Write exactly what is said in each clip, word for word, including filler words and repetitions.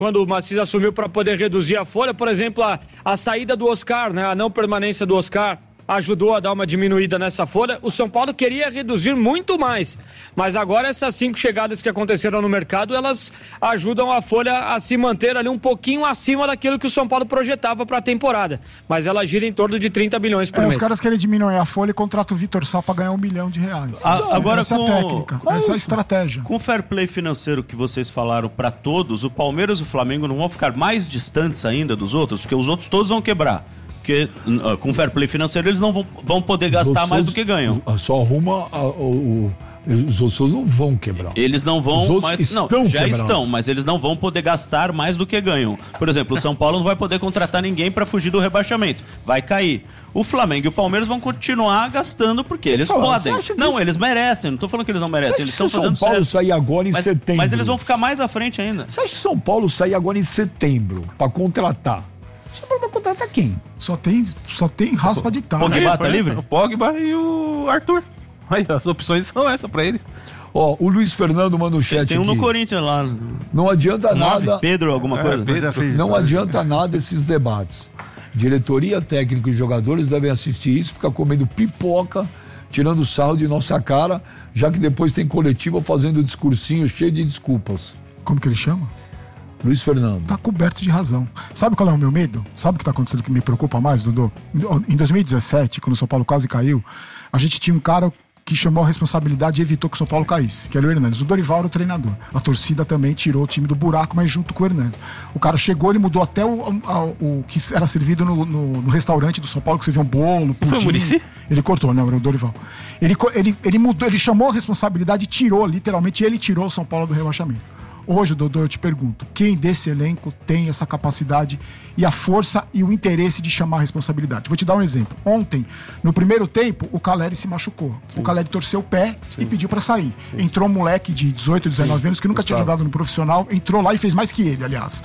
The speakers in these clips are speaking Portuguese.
quando o Maciz assumiu para poder reduzir a folha, por exemplo, a, a saída do Oscar, né, a não permanência do Oscar, ajudou a dar uma diminuída nessa folha. O São Paulo queria reduzir muito mais, mas agora essas cinco chegadas que aconteceram no mercado, elas ajudam a folha a se manter ali um pouquinho acima daquilo que o São Paulo projetava para a temporada, mas ela gira em torno de trinta bilhões por é, mês. Os caras querem diminuir a folha e contratam o Vitor Sá para ganhar um milhão de reais. Ah, agora essa com, é a técnica, com essa é a estratégia. Com o fair play financeiro que vocês falaram para todos, o Palmeiras e o Flamengo não vão ficar mais distantes ainda dos outros, porque os outros todos vão quebrar. Porque uh, com fair play financeiro eles não vão, vão poder gastar mais do que ganham. Só arruma a, o, o, os outros não vão quebrar. Eles não vão, os mas estão não, já quebrados. estão, mas eles não vão poder gastar mais do que ganham. Por exemplo, o São Paulo não vai poder contratar ninguém para fugir do rebaixamento. Vai cair. O Flamengo e o Palmeiras vão continuar gastando porque eles fala, podem. Que... Não, eles merecem. Não tô falando que eles não merecem. Eles estão fazendo certo. São Paulo sair agora em mas, setembro. Mas eles vão ficar mais à frente ainda. Você acha que São Paulo sair agora em setembro para contratar? São Paulo vai contratar quem? Só tem, só tem raspa de taça. O Pogba tá livre? O Pogba e o Arthur. Aí, as opções são essas pra ele. Ó, o Luiz Fernando manda um chat tem um aqui. no Corinthians lá. Não adianta nove, nada. Pedro, alguma é, coisa? Pedro. Não adianta nada esses debates. Diretoria, técnico e jogadores devem assistir isso, ficar comendo pipoca, tirando sarro de nossa cara, já que depois tem coletiva fazendo discursinho cheio de desculpas. Como que ele chama? Luiz Fernando. Tá coberto de razão. Sabe qual é o meu medo? Sabe o que tá acontecendo que me preocupa mais, Dodô? Em dois mil e dezessete, quando o São Paulo quase caiu, a gente tinha um cara que chamou a responsabilidade e evitou que o São Paulo caísse, que era o Hernandes. O Dorival era o treinador. A torcida também tirou o time do buraco, mas junto com o Hernandes. O cara chegou, ele mudou até o, o, o que era servido no, no, no restaurante do São Paulo, que você vê um bolo, pudim. Foi o Muricy? Ele cortou, não, era o Dorival. Ele, ele, ele mudou, ele chamou a responsabilidade e tirou, literalmente, ele tirou o São Paulo do rebaixamento. Hoje, Dodô, eu te pergunto, quem desse elenco tem essa capacidade e a força e o interesse de chamar a responsabilidade? Vou te dar um exemplo. Ontem, no primeiro tempo, o Caleri se machucou. Sim. O Caleri torceu o pé Sim. e pediu pra sair. Sim. Entrou um moleque de dezoito, dezenove Sim. anos que nunca Gustavo. tinha jogado no profissional, entrou lá e fez mais que ele, aliás.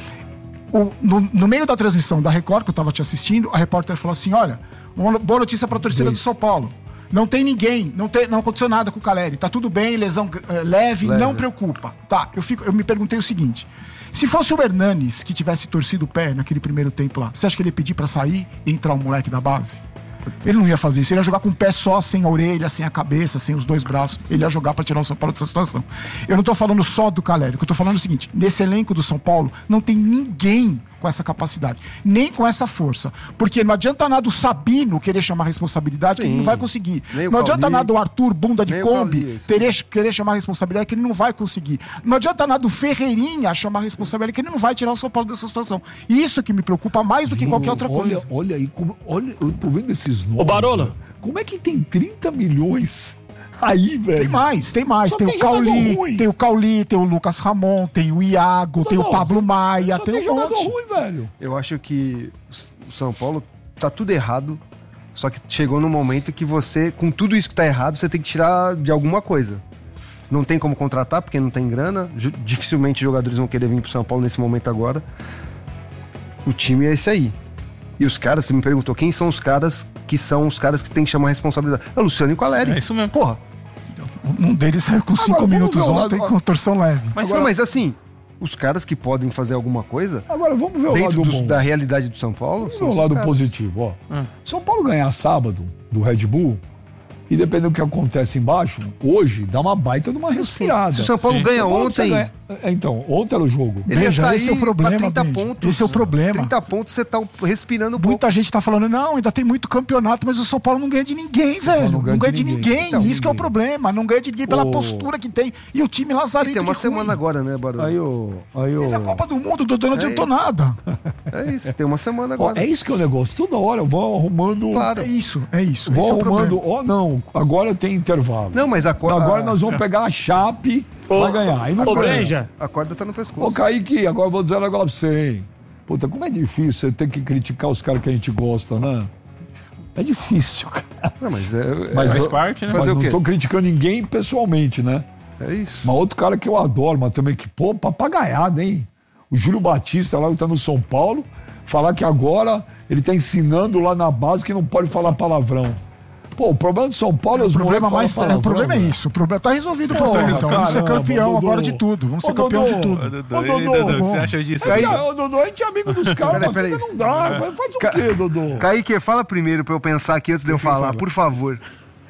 O, no, no meio da transmissão da Record, que eu tava te assistindo, a repórter falou assim, olha, uma boa notícia pra torcida do São Paulo. Não tem ninguém, não, tem, não aconteceu nada com o Caleri, tá tudo bem, lesão é, leve, leve, não preocupa. Tá, eu, fico, eu me perguntei o seguinte, se fosse o Hernanes que tivesse torcido o pé naquele primeiro tempo lá, você acha que ele ia pedir pra sair e entrar um moleque da base? Ele não ia fazer isso, ele ia jogar com o pé só, sem a orelha, sem a cabeça, sem os dois braços, ele ia jogar pra tirar o São Paulo dessa situação. Eu não tô falando só do Caleri, o que eu tô falando é o seguinte, nesse elenco do São Paulo não tem ninguém com essa capacidade, nem com essa força, porque não adianta nada o Sabino querer chamar a responsabilidade, Sim. que ele não vai conseguir, nem não adianta nada o Arthur, bunda de Kombi, querer, querer chamar a responsabilidade, que ele não vai conseguir, não adianta nada o Ferreirinha chamar a responsabilidade, que ele não vai tirar o São Paulo dessa situação, e isso que me preocupa mais do que qualquer outra olha, coisa. Olha aí, como, olha, eu tô vendo esses nomes. Ô Barolo, como é que tem trinta milhões aí, velho? Tem mais, tem mais. Só tem, tem o Cauli, tem o Cauli, tem o Lucas Ramon, tem o Iago, tem o Pablo Maia, tem, tem um monte. Ruim, velho. Eu acho que o São Paulo tá tudo errado, só que chegou num momento que você, com tudo isso que tá errado, você tem que tirar de alguma coisa. Não tem como contratar, porque não tem grana, dificilmente jogadores vão querer vir pro São Paulo nesse momento agora. O time é esse aí. E os caras, você me perguntou, quem são os caras que são os caras que tem que chamar a responsabilidade? É o Luciano e o Caleri. É isso mesmo. Porra. Um deles saiu com cinco agora, minutos ontem com torção leve. Mas, agora, não, mas assim, os caras que podem fazer alguma coisa... Agora vamos ver o dentro lado do, bom. da realidade do São Paulo. Vamos ver o lado caras. positivo, ó. Hum. São Paulo ganhar sábado do Red Bull, e dependendo do que acontece embaixo, hoje dá uma baita de uma respirada. Se o São Paulo Sim. ganha São Paulo ontem... Ganha... Então, ontem era o jogo. Ele ia sair esse é o problema, trinta pontos. Esse é o problema. trinta pontos, você tá respirando um pouco. Muita gente tá falando, não, ainda tem muito campeonato, mas o São Paulo não ganha de ninguém, velho. Não ganha, não ganha de, de ninguém. ninguém. Então, Isso ninguém. que é o problema. Não ganha de ninguém pela oh. postura que tem. E o time lazarento. E tem uma de semana ruim. agora, né, Barulho? Aí, o... Aí, o... Teve a Copa do Mundo, o Dodô não é adiantou isso. nada. É isso, tem uma semana agora. Ó, é isso que é o negócio. Toda hora eu vou arrumando... Claro. É isso, é isso. Vou Esse arrumando... Ó, oh, não, agora tem intervalo. Não, mas agora... Agora nós vamos pegar a Chape... Ô, vai ganhar. Aí não ô, ganha. Benja. A corda tá no pescoço. Ô, Kaique, agora eu vou dizer um negócio pra você, hein? Puta, como é difícil você ter que criticar os caras que a gente gosta, né? É difícil, cara. Não, mas é, mas faz eu, parte, né? Mas Fazer não o quê? tô criticando ninguém pessoalmente, né? É isso. Mas outro cara que eu adoro, mas também que, pô, papagaiado, hein? O Júlio Batista lá que tá no São Paulo, falar que agora ele tá ensinando lá na base que não pode falar palavrão. Pô, o problema do São Paulo é os O problema, moleques mais, falam é, o palavrão, problema é né? isso. O problema tá resolvido o Porra, problema, então. Vamos ser caramba, campeão Dodô. agora de tudo. Vamos ser Ô, campeão Dodô. de tudo. Ô, Dodô, Ô, e aí, Dodô, Dodô, o que bom. você acha disso? Aí, aí? ô, Dodô, a gente é amigo dos caras, mas Peraí, fica peraí. não dá. Vai- Faz o Ca- quê, Dodô? Kaique, fala primeiro pra eu pensar aqui antes de eu falar, por favor.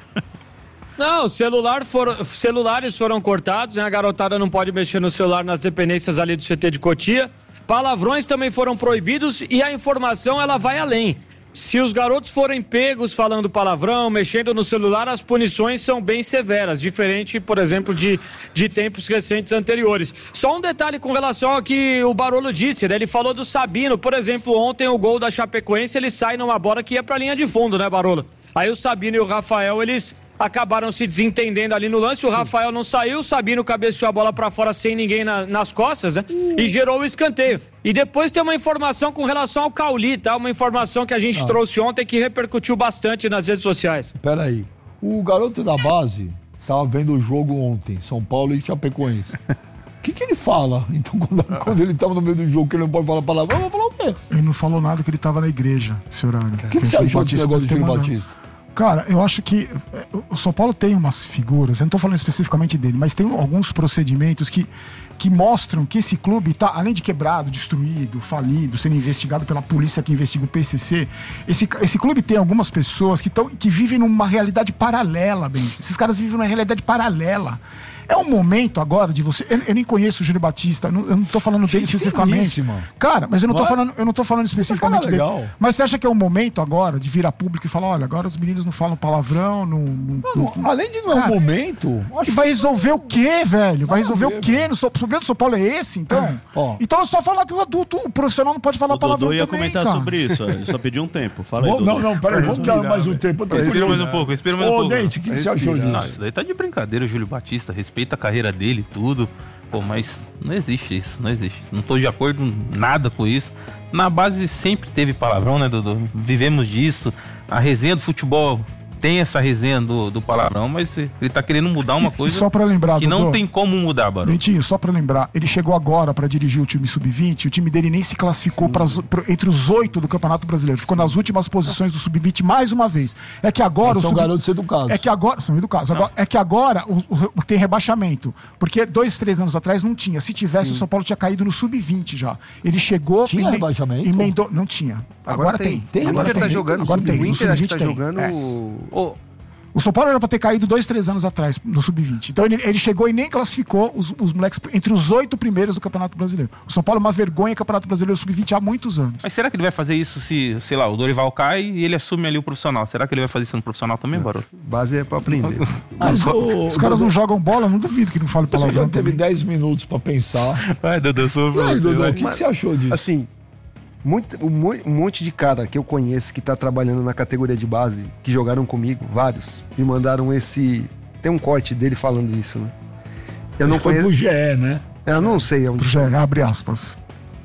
Não, celular for, celulares foram cortados, né? A garotada não pode mexer no celular nas dependências ali do C T de Cotia. Palavrões também foram proibidos e a informação ela vai além. Se os garotos forem pegos falando palavrão, mexendo no celular, as punições são bem severas, diferente, por exemplo, de, de tempos recentes anteriores. Só um detalhe com relação ao que o Barolo disse, né? Ele falou do Sabino, por exemplo, ontem o gol da Chapecoense, ele sai numa bola que ia pra linha de fundo, né, Barolo? Aí o Sabino e o Rafael, eles acabaram se desentendendo ali no lance, o Rafael não saiu, o Sabino cabeceou a bola pra fora sem ninguém na, nas costas, né? E gerou o escanteio. E depois tem uma informação com relação ao Cauli, tá? Uma informação que a gente Ah. trouxe ontem que repercutiu bastante nas redes sociais. Pera aí. O garoto da base tava vendo o jogo ontem, São Paulo e Chapecoense. O que que ele fala? Então, quando, quando ele tava no meio do jogo, que ele não pode falar palavrão, vai falar o quê? Ele não falou nada que ele tava na igreja, esse horário. O que, que você achou desse negócio do Júlio mandado. Batista? Cara, eu acho que é, o São Paulo tem umas figuras, eu não tô falando especificamente dele, mas tem alguns procedimentos que, que mostram que esse clube tá, além de quebrado, destruído, falido, sendo investigado pela polícia que investiga o P C C, esse, esse clube tem algumas pessoas que, tão, que vivem numa realidade paralela, bem. Esses caras vivem numa realidade paralela. É um momento agora de você. Eu, eu nem conheço o Júlio Batista, não- eu não tô falando dele Gente especificamente. finíssima. Cara, mas eu não tô Não é? falando, eu não tô falando especificamente cara dele. legal. Mas você acha que é o momento agora de vir a público e falar, olha, agora os meninos não falam palavrão, não. não- Mano, não- além de não é um Cara, momento, acho E vai resolver o quê, velho? Vai Nada resolver a o ver, quê? velho. No São- O problema do São Paulo é esse, então? Ó. Então é só falar que o adulto, o profissional não pode falar O palavrão Dudu ia também, comentar cara. sobre isso, ele só pediu um tempo. Fala aí, Bom, Dudu. não, não, peraí, vamos dar mais um tempo. eu tô Respira curioso. mais um pouco, respira mais um Ô, pouco. Dente, o que, que você achou Não, disso? isso daí tá de brincadeira, o Júlio Batista. Respeita a carreira dele e tudo. Pô, mas não existe isso, não existe. Não tô de acordo nada com isso. Na base sempre teve palavrão, né, Dudu? Vivemos disso. A resenha do futebol tem essa resenha do, do palavrão, mas ele tá querendo mudar uma E coisa só pra lembrar, que não Dodô, tem como mudar, Barão. Dentinho, só pra lembrar, ele chegou agora pra dirigir o time sub vinte, o time dele nem se classificou pras- pro- entre os oito do Campeonato Brasileiro, ficou nas últimas posições do sub vinte mais uma vez. É que agora Mas o são sub... garotos educados. É que agora, são educados. Agora, é que agora o, o- tem rebaixamento, porque dois, três anos atrás não tinha. Se tivesse, o São Paulo tinha caído no sub vinte já. Ele chegou... Tinha eme- rebaixamento? Emendou, não tinha. Agora, tem. Tem, O Agora Inter tá tem. jogando, Agora tem. o No Inter acho que sub vinte tá tem. jogando... É. Ô, O São Paulo era pra ter caído dois, três anos atrás no sub vinte. Então ele, ele chegou e nem classificou os, os moleques entre os oito primeiros do Campeonato Brasileiro. O São Paulo é uma vergonha no Campeonato Brasileiro sub vinte há muitos anos. Mas será que ele vai fazer isso se, sei lá, o Dorival cai e ele assume ali o profissional? Será que ele vai fazer isso no profissional também, Barão? base é pra aprender. Mas, ô, Os caras não jogam bola, não duvido que não fale Você já palavrão teve também. dez minutos pra pensar. Ai, Dudu, sou E aí, Dodô, o que, que Mas- você achou disso? Assim, muito, um mo- um monte de cara que eu conheço que tá trabalhando na categoria de base, que jogaram comigo, vários, me mandaram esse... Tem um corte dele falando isso, né? Eu não Foi conheço... pro G E, né? Eu não sei onde... Já, abre aspas.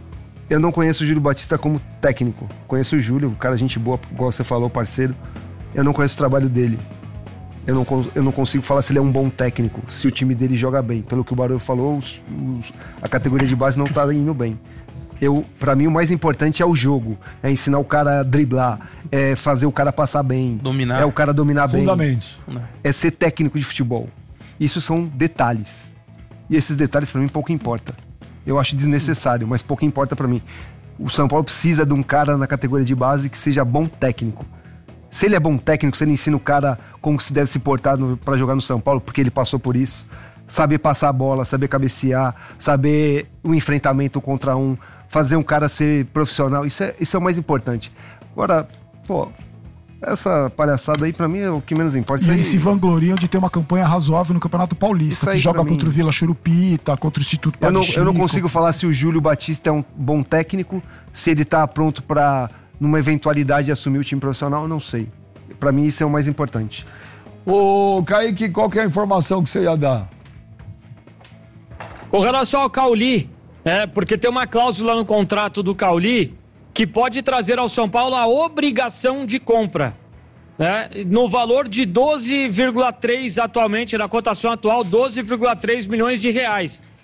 Eu não conheço o Júlio Batista como técnico. Conheço o Júlio, um cara gente boa, igual você falou, parceiro. Eu não conheço o trabalho dele. Eu não, cons- eu não consigo falar se ele é um bom técnico, se o time dele joga bem. Pelo que o Barulho falou, os- os- a categoria de base não tá indo bem. Eu, pra mim, o mais importante é o jogo. É ensinar o cara a driblar, é fazer o cara passar bem. Dominar. É o cara dominar bem. Fundamentos. É ser técnico de futebol. Isso são detalhes. E esses detalhes pra mim pouco importa. Eu acho desnecessário, mas pouco importa pra mim. O São Paulo precisa de um cara na categoria de base que seja bom técnico. Se ele é bom técnico, se ele ensina o cara como se deve se portar no, pra jogar no São Paulo, porque ele passou por isso. Saber passar a bola, saber cabecear, saber o enfrentamento contra um, fazer um cara ser profissional, isso é, isso é o mais importante. Agora, pô, essa palhaçada aí pra mim é o que menos importa. E Isso eles aí- se vangloriam de ter uma campanha razoável no Campeonato Isso Paulista, aí que joga pra mim- contra o Vila Churupita, contra o Instituto Eu não, Padre eu não Chico. consigo falar se o Júlio Batista é um bom técnico, se ele tá pronto pra, numa eventualidade, assumir o time profissional, eu não sei. Pra mim isso é o mais importante. Ô, Kaique, qual que é a informação que você ia dar? Com relação ao Cauli, é, porque tem uma cláusula no contrato do Cauli que pode trazer ao São Paulo a obrigação de compra. Né? No valor de doze vírgula três atualmente, na cotação atual, doze vírgula três milhões de reais.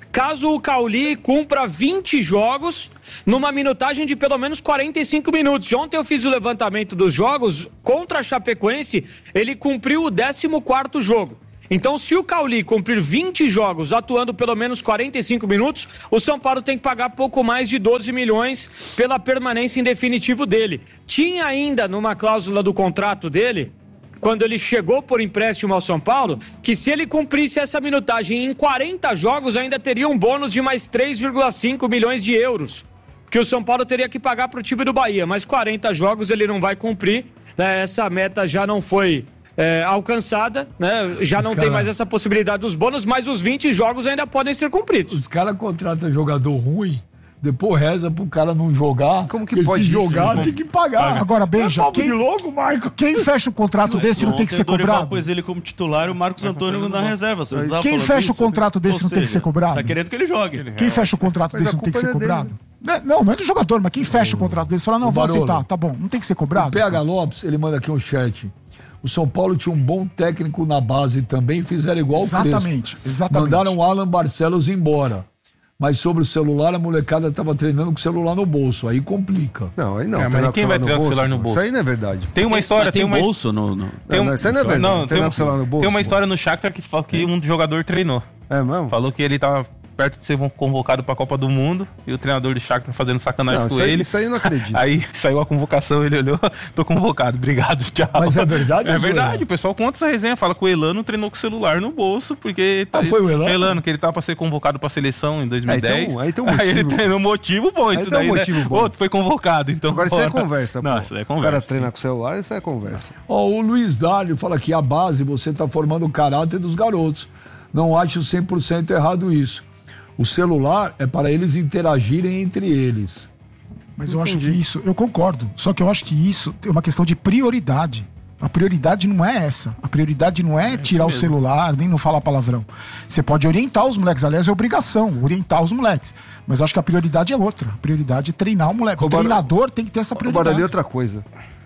caso o Cauli cumpra vinte jogos numa minutagem de pelo menos quarenta e cinco minutos. Ontem eu fiz o levantamento dos jogos, contra a Chapecoense, ele cumpriu o décimo quarto jogo. Então, se o Cauli cumprir vinte jogos atuando pelo menos quarenta e cinco minutos, o São Paulo tem que pagar pouco mais de doze milhões pela permanência em definitivo dele. Tinha ainda numa cláusula do contrato dele, quando ele chegou por empréstimo ao São Paulo, que se ele cumprisse essa minutagem em quarenta jogos, ainda teria um bônus de mais três vírgula cinco milhões de euros, que o São Paulo teria que pagar para o time do Bahia. Mas quarenta jogos ele não vai cumprir, né? Essa meta já não foi é, alcançada, né? Já Os não cara... tem mais essa possibilidade dos bônus, mas os vinte jogos ainda podem ser cumpridos. Os caras contratam jogador ruim, depois reza pro cara não jogar. Como que porque pode se isso? jogar Como... tem que pagar. Agora, Beija, é quem... de louco, Marco? Quem fecha o contrato desse não tem que ser cobrado? Pois ele como titular e o Marcos Antônio na reserva. Vocês não Quem falando fecha o isso? contrato desse Ou não tem que seja, ser cobrado? Tá querendo que ele jogue. Quem fecha o contrato Mas desse a não tem que ser culpa não é cobrado? Né? Não, não é do jogador, mas quem fecha o contrato desse fala, não, O vou Barolo. aceitar, tá bom, não tem que ser O cobrado? P H Lopes, ele manda aqui um chat. O São Paulo tinha um bom técnico na base também, fizeram igual Exatamente, o Crespo. exatamente. Mandaram o Alan Barcelos embora. Mas sobre o celular, a molecada estava treinando com o celular no bolso. Aí complica. Não, aí não. É, mas treinar quem com vai treinar com o celular no pô? bolso? Isso aí não é verdade. Tem uma história, Mas tem tem uma bolso no... no... Tem Não, um- não, isso aí não é verdade. Não, Treinar tem, com um- o celular no bolso, tem uma pô. história no Shakhtar que fala que um jogador treinou. É mesmo? Falou que ele tava perto de ser convocado pra Copa do Mundo e o treinador do Shakhtar fazendo sacanagem Não, com isso aí, ele. isso aí eu não acredito. Aí saiu a convocação, ele olhou, tô convocado, obrigado, tchau. Mas é verdade ou É é verdade, zoeira? o pessoal conta essa resenha, fala que o Elano treinou com o celular no bolso, porque... Ah, foi o Elano? Elano, que ele tava pra ser convocado pra seleção em dois mil e dez. Aí tem um- aí tem um Aí ele motivo. treinou um motivo bom, isso tem um daí, motivo né? bom. Outro foi convocado, então... Agora isso aí é bora. conversa, Não, pô. isso daí é O cara conversa. treina com o celular, isso é conversa. Ó, o Luiz Dário fala que a base, você está formando o caráter dos garotos. Não acho cem por cento errado isso. O celular é para eles interagirem entre eles. Mas eu acho que isso, eu concordo, só que eu acho que isso é uma questão de prioridade. A prioridade não é essa. A prioridade não é tirar o celular, nem não falar palavrão. Você pode orientar os moleques, aliás, é obrigação, orientar os moleques. Mas eu acho que a prioridade é outra. A prioridade é treinar o moleque. O Ô, Barolo- treinador tem que ter essa Agora prioridade. ali outra coisa.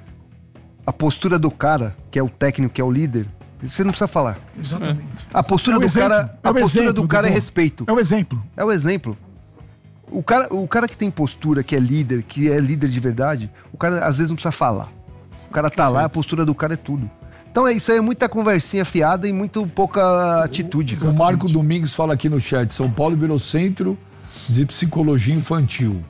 A postura do cara, que é o técnico, que é o líder, você não precisa falar. Exatamente. A postura É o do exemplo, cara, é a o postura exemplo, do cara é Dudu. respeito. É o exemplo. É o exemplo. O cara, o cara que tem postura, que é líder, que é líder de verdade, o cara às vezes não precisa falar. O cara tá lá, a postura do cara é tudo. Então é isso aí, é muita conversinha fiada e muito pouca atitude. O Marco Domingos fala aqui no chat, São Paulo virou centro de psicologia infantil.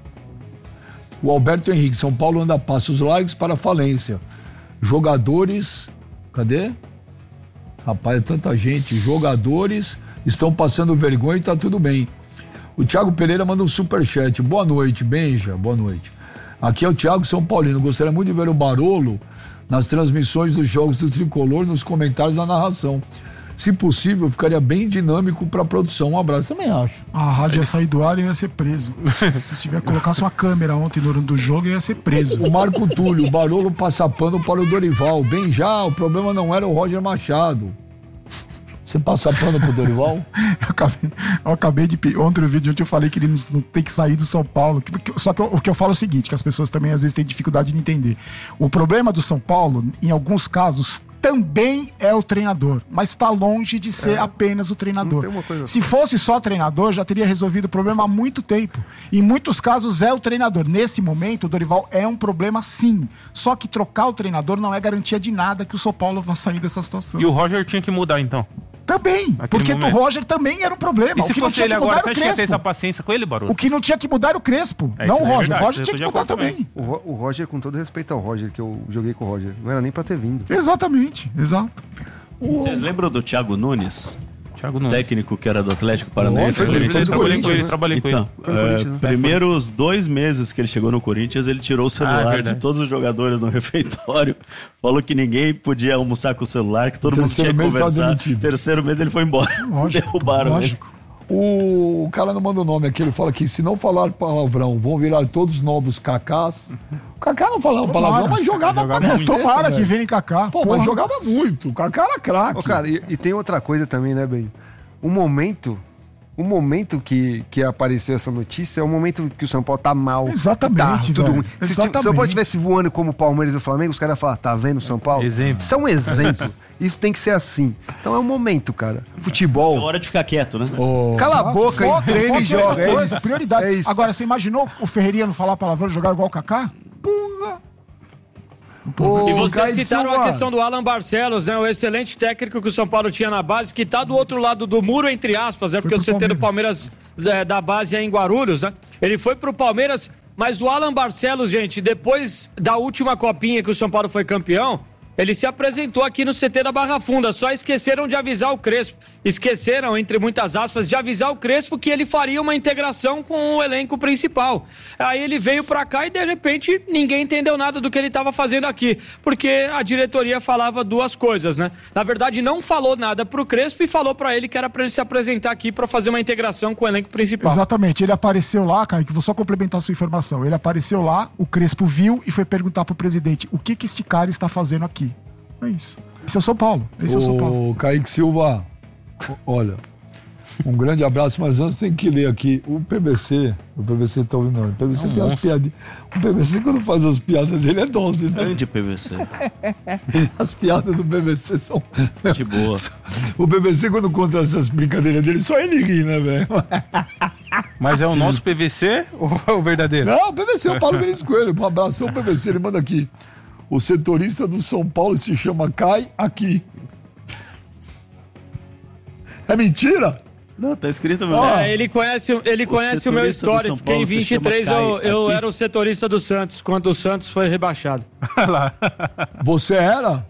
O Alberto Henrique, São Paulo anda a passos largos para a falência. Jogadores, cadê? Rapaz, é tanta gente. Jogadores estão passando vergonha e tá tudo bem. O Thiago Pereira manda um superchat. Boa noite, Benja. Boa noite. Aqui é o Thiago São Paulino. Gostaria muito de ver o Barolo nas transmissões dos jogos do Tricolor, nos comentários da narração. Se possível, ficaria bem dinâmico para a produção. Um abraço, também acho. A rádio ia sair do ar e ia ser preso. Se tiver que colocar sua câmera ontem no do jogo, ia ser preso. O Marco Túlio, o Barolo passa pano para o Dorival. Bem já, o problema não era o Roger Machado. Você passa pano pro Dorival? Eu acabei, eu acabei de... pe- Ontem no vídeo ontem eu falei que ele não, não tem que sair do São Paulo. Que- que- Só que eu- o que eu falo é o seguinte, que as pessoas também às vezes têm dificuldade de entender. O problema do São Paulo, em alguns casos, também é o treinador. Mas está longe de ser apenas o treinador. Não tem uma coisa Se fosse só treinador, já teria resolvido o problema há muito tempo. Em muitos casos é o treinador. Nesse momento, o Dorival é um problema sim. Só que trocar o treinador não é garantia de nada que o São Paulo vá sair dessa situação. E o Roger tinha que mudar, então. Também, Naquele porque momento. o Roger também era um problema. E o se que não fosse tinha ele que mudar agora, era você o acha que ia ter Crespo. essa paciência com ele, Barulho? O que não tinha que mudar era o Crespo, É, não isso o é Roger. verdade, o Roger eu tinha tô que de mudar acordo também. O, Ro- o Roger, com todo respeito ao Roger, que eu joguei com o Roger, não era nem pra ter vindo. Exatamente, exato. Vocês lembram do Thiago Nunes? Thiago Nunes. Técnico que era do Atlético Paranaense. Nossa, ele Corinthians. fez do trabalhei com ele, Corinthians, trabalhei com Então, ele. Foi no é, Corinthians, né? primeiros dois meses que ele chegou no Corinthians, ele tirou o Ah, celular verdade. de todos os jogadores no refeitório, falou que ninguém podia almoçar com o celular, que todo No mundo tinha terceiro que mês tava conversar. demitido. Terceiro mês ele foi embora. Lógico, Derrubaram ele. lógico. O cara não manda o nome aqui, ele fala que se não falar palavrão, vão virar todos novos cacás. O Cacá não falava palavrão, mas jogava, Jogava pra É, muito. tomara velho. que venha Kaká. Pô, Porra. mas jogava muito. O Cacá era craque. Ô, cara, e, e tem outra coisa também, né, bem? O momento O momento que, que apareceu essa notícia é o momento que o São Paulo tá mal. Exatamente, tá, tudo velho. ruim. Se, se o Exatamente. São Paulo estivesse voando como o Palmeiras e o Flamengo, os caras iam falar, tá vendo o São Paulo? Exemplo. Isso é um exemplo. Isso tem que ser assim. Então é um momento, cara. É Futebol. hora de ficar quieto, né? Cala a boca Foco, e treina foco e é joga. outra É coisa, isso. prioridade. É isso. Agora, você imaginou o Ferreirinha não falar palavrão e jogar igual o Kaká? Porra! Ô, E vocês Caio de citaram Silva. a questão do Alan Barcelos, né? O excelente técnico que o São Paulo tinha na base, que tá do outro lado do muro, entre aspas, né? Porque o pro C T do Palmeiras é, da base é em Guarulhos, né? Ele foi pro Palmeiras, mas o Alan Barcelos, gente, depois da última copinha que o São Paulo foi campeão, ele se apresentou aqui no C T da Barra Funda, só esqueceram de avisar o Crespo. Esqueceram, entre muitas aspas, de avisar o Crespo que ele faria uma integração com o elenco principal. Aí ele veio pra cá e, de repente, ninguém entendeu nada do que ele estava fazendo aqui, porque a diretoria falava duas coisas, né? Na verdade, não falou nada pro Crespo e falou pra ele que era pra ele se apresentar aqui pra fazer uma integração com o elenco principal. Exatamente, ele apareceu lá, Kaique, vou só complementar a sua informação. Ele apareceu lá, o Crespo viu e foi perguntar pro presidente o que que este cara está fazendo aqui. É isso. Esse é o São Paulo. Esse é o São Paulo. Ô, Kaique Silva, olha, um grande abraço, mas antes tem que ler aqui. O P B C, o P B C tá ouvindo, não. O P B C É um tem as monstro. piadas. O P B C, quando faz as piadas dele, é dose, né? Grande P V C. As piadas do P B C são. De boa. O P B C, quando conta essas brincadeiras dele, só ele ri, né, velho? Mas é o nosso P V C ou é o verdadeiro? Não, o P V C, eu Paulo Vinícius Coelho. Um abraço ao P V C, ele manda aqui. O setorista do São Paulo se chama Cai aqui. É mentira? Não, tá escrito mesmo. É, ele conhece, ele conhece o meu setorista do São histórico, porque em Paulo se vinte e três chama eu, Caio eu aqui. era o setorista do Santos, quando o Santos foi rebaixado. Olha lá. Você era?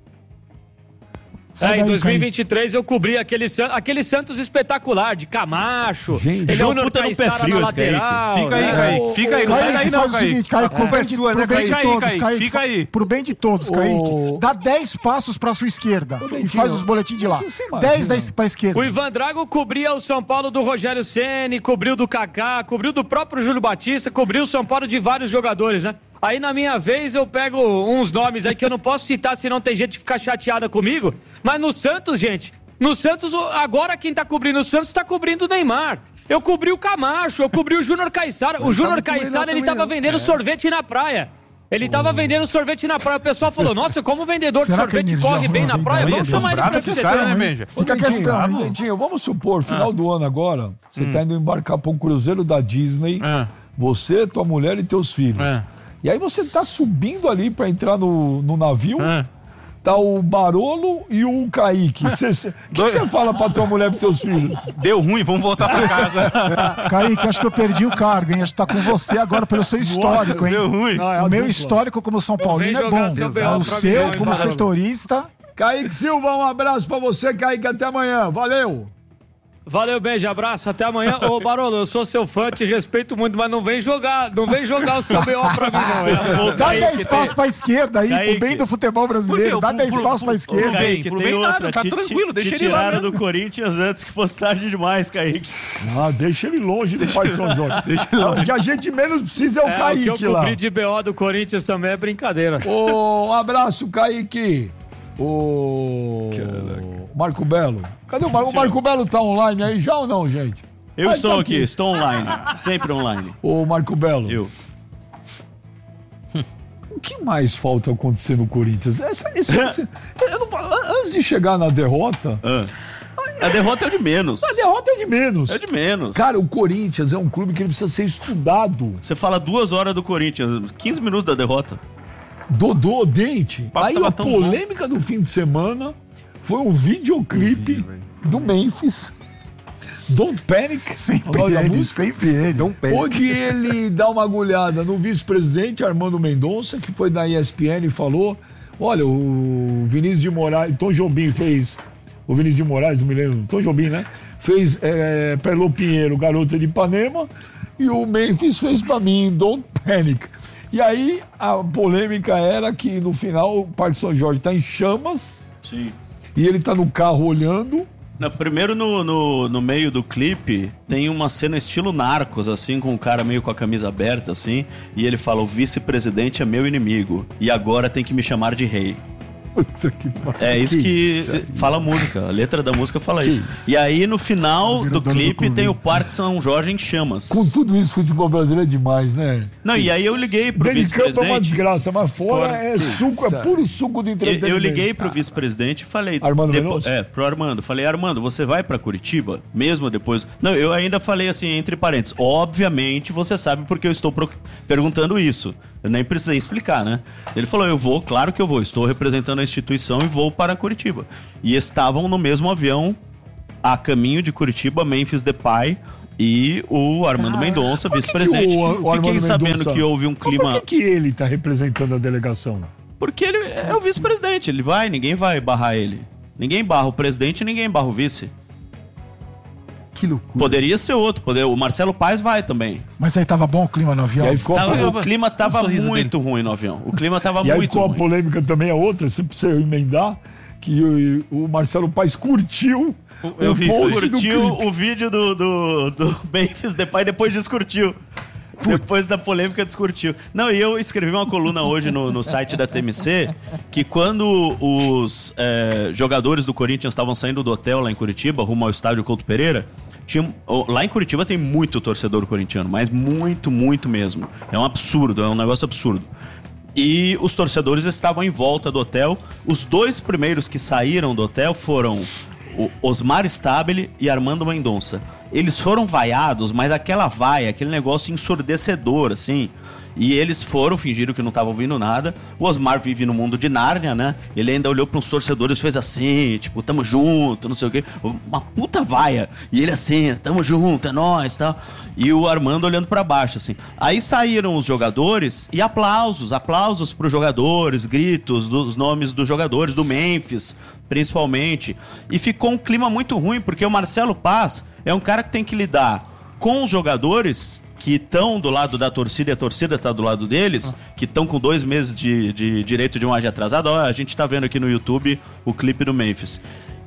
Sai É, em daí, dois mil e Kaique. vinte e três eu cobri aquele, San- aquele Santos espetacular, de Camacho, Gente, Júnior puta no pé Caissara frio na esse Kaique. lateral. Fica aí, né? Kaique. Fica aí, não sai daí Kaique, não, faz o Kaique. seguinte, Kaique, A pro culpa bem é de, sua, pro né, bem de Kaique? todos, Kaique, Kaique, fica aí. pro bem de todos, Kaique, dá dez passos pra sua esquerda e Dentinho, faz os boletins de lá. você imagina. dez da, pra esquerda. O Ivan Drago cobria o São Paulo do Rogério Ceni, cobriu do Kaká, cobriu do próprio Júlio Batista, cobriu o São Paulo de vários jogadores, né? Aí na minha vez eu pego uns nomes aí que eu não posso citar, senão tem gente que fica chateada comigo. Mas no Santos, gente, no Santos, agora quem tá cobrindo o Santos tá cobrindo o Neymar. Eu cobri o Camacho, eu cobri o Júnior Caissara. O Júnior muito melhor Caissara, ele também, tava não. vendendo sorvete na praia. Ele tava vendendo sorvete na praia. O pessoal falou, nossa, como o vendedor de Será que a sorvete energia corre bem ruim na vem praia? daí? Vamos chamar ele Bravo pra esse você. cara, né, hein? Benja? Fica a Dentinho, questão, hein? Dentinho, vamos supor, final do ano agora, você tá indo embarcar para um cruzeiro da Disney, Ah. você, tua mulher e teus filhos. Ah. E aí você tá subindo ali para entrar no, no navio, Ah. tá o Barolo e o Kaique. O que você fala pra tua mulher e pros teus filhos? Deu ruim, vamos voltar pra casa. Kaique, acho que eu perdi o cargo, hein? Acho que tá com você agora pelo seu histórico, hein? Deu ruim. Não, é a O meu dupla. histórico como São Paulino vem é jogar bom. seu B O O pra seu, mim, como hein, setorista... Kaique Silva, um abraço pra você, Kaique, até amanhã. Valeu! Valeu, beijo, abraço, até amanhã. Ô, Barolo, eu sou seu fã, te respeito muito, mas não vem jogar, não vem jogar o seu B O pra mim, não. É, Dá Kaique, dez passos pra esquerda aí, Kaique. pro bem do futebol brasileiro. Dá Por quê? dez Pro- passos pra pro- esquerda. pro- Kaique, pro tem bem outra. nada, tá te, tranquilo, te, deixa te ele lá tiraram mesmo. do Corinthians antes que fosse tarde demais, Kaique. Ah, deixa ele longe do Pai de São Jorge. deixa ele longe. O que a gente menos precisa é o É, o que Kaique eu lá. cobri de B O do Corinthians também é brincadeira. Ô, um abraço, Kaique. Ô, Marco Belo. Cadê o Marco? O Marco Belo tá online aí já ou não, gente? Eu Ah, estou tá aqui, estou online. Sempre online. Ô, Marco Belo. Eu. O que mais falta acontecer no Corinthians? Essa, esse- esse- eu não- antes de chegar na derrota, Ah. A derrota é o de menos. a derrota é de menos. É de menos. Cara, o Corinthians é um clube que ele precisa ser estudado. Você fala duas horas do Corinthians, quinze minutos da derrota. Dodô, dente. papo Aí tava a tão polêmica do fim de semana foi um videoclipe do Memphis. Don't Panic. Sempre o nome da ele, música. sempre ele. Dom Pedro. Onde ele dá uma agulhada no vice-presidente Armando Mendonça, que foi da E S P N e falou: olha, o Vinícius de Moraes, Tom Jobim fez, o Vinícius de Moraes, não me lembro, Tom Jobim, né? Fez é, pra Elô Pinheiro, Garota de Ipanema, e o Memphis fez pra mim, Don't Panic. E aí a polêmica era que no final o Parque São Jorge tá em chamas Sim. e ele tá no carro olhando. Na, primeiro no, no, no meio do clipe tem uma cena estilo Narcos, assim, com o cara meio com a camisa aberta, assim, e ele fala: o vice-presidente é meu inimigo, e agora tem que me chamar de rei. Puta que pariu. É isso que isso aí. fala a música, a letra da música fala isso. E aí no final Virou do dono do clipe clube. tem o Parque São Jorge em chamas. Com tudo isso, futebol brasileiro é demais, né? Não, e aí eu liguei pro Dentro de campo é uma vice-presidente. desgraça, mas fora é suco, é puro suco de Eu, entretenimento. eu liguei pro vice-presidente e falei... Armando depo- Mendonça? É, pro Armando. Falei, Armando, você vai pra Curitiba? Mesmo depois... Não, eu ainda falei assim, entre parênteses. Obviamente você sabe porque eu estou pro- perguntando isso. Eu nem precisei explicar, né? Ele falou, eu vou, claro que eu vou. Estou representando a instituição e vou para Curitiba. E estavam no mesmo avião, a caminho de Curitiba, Memphis Depay e o Armando Mendonça, Por que que vice-presidente. o- o Fiquei Armando sabendo Mendonça- que houve um Mas clima... por que, que ele tá representando a delegação? Porque ele é o vice-presidente, ele vai, ninguém vai barrar ele. Ninguém barra o presidente, ninguém barra o vice. Que loucura. Poderia ser outro, poder, o Marcelo Paes vai também. Mas aí tava bom o clima no avião? E aí ficou, Tava- a, o clima tava um sorriso muito ruim no avião. O clima tava e aí muito ficou a ruim. polêmica também, a outra, se você emendar, que o, o Marcelo Paes curtiu Eu o vi isso aí. post do Curtiu clipe. o vídeo do, do, do Memphis Depay, depois descurtiu. Depois da polêmica, descurtiu. Não, e eu escrevi uma coluna hoje no, no site da T M C, que quando os é, jogadores do Corinthians estavam saindo do hotel lá em Curitiba, rumo ao estádio Couto Pereira, tinha, lá em Curitiba tem muito torcedor corintiano, mas muito, muito mesmo. É um absurdo, é um negócio absurdo. E os torcedores estavam em volta do hotel. Os dois primeiros que saíram do hotel foram o Osmar Stabile e Armando Mendonça. Eles foram vaiados, mas aquela vaia, aquele negócio ensurdecedor, assim. E eles foram, fingiram que não estavam ouvindo nada. O Osmar vive no mundo de Nárnia, né? Ele ainda olhou para uns torcedores e fez assim, tipo, tamo junto, não sei o quê. Uma puta vaia. E ele assim, tamo junto, é nóis, tal. E o Armando olhando para baixo, assim. Aí saíram os jogadores e aplausos, aplausos pros jogadores, gritos dos nomes dos jogadores, do Memphis, principalmente. E ficou um clima muito ruim, porque o Marcelo Paes é um cara que tem que lidar com os jogadores que estão do lado da torcida e a torcida está do lado deles, que estão com dois meses de, de direito de imagem atrasada. Ó, a gente está vendo aqui no YouTube o clipe do Memphis.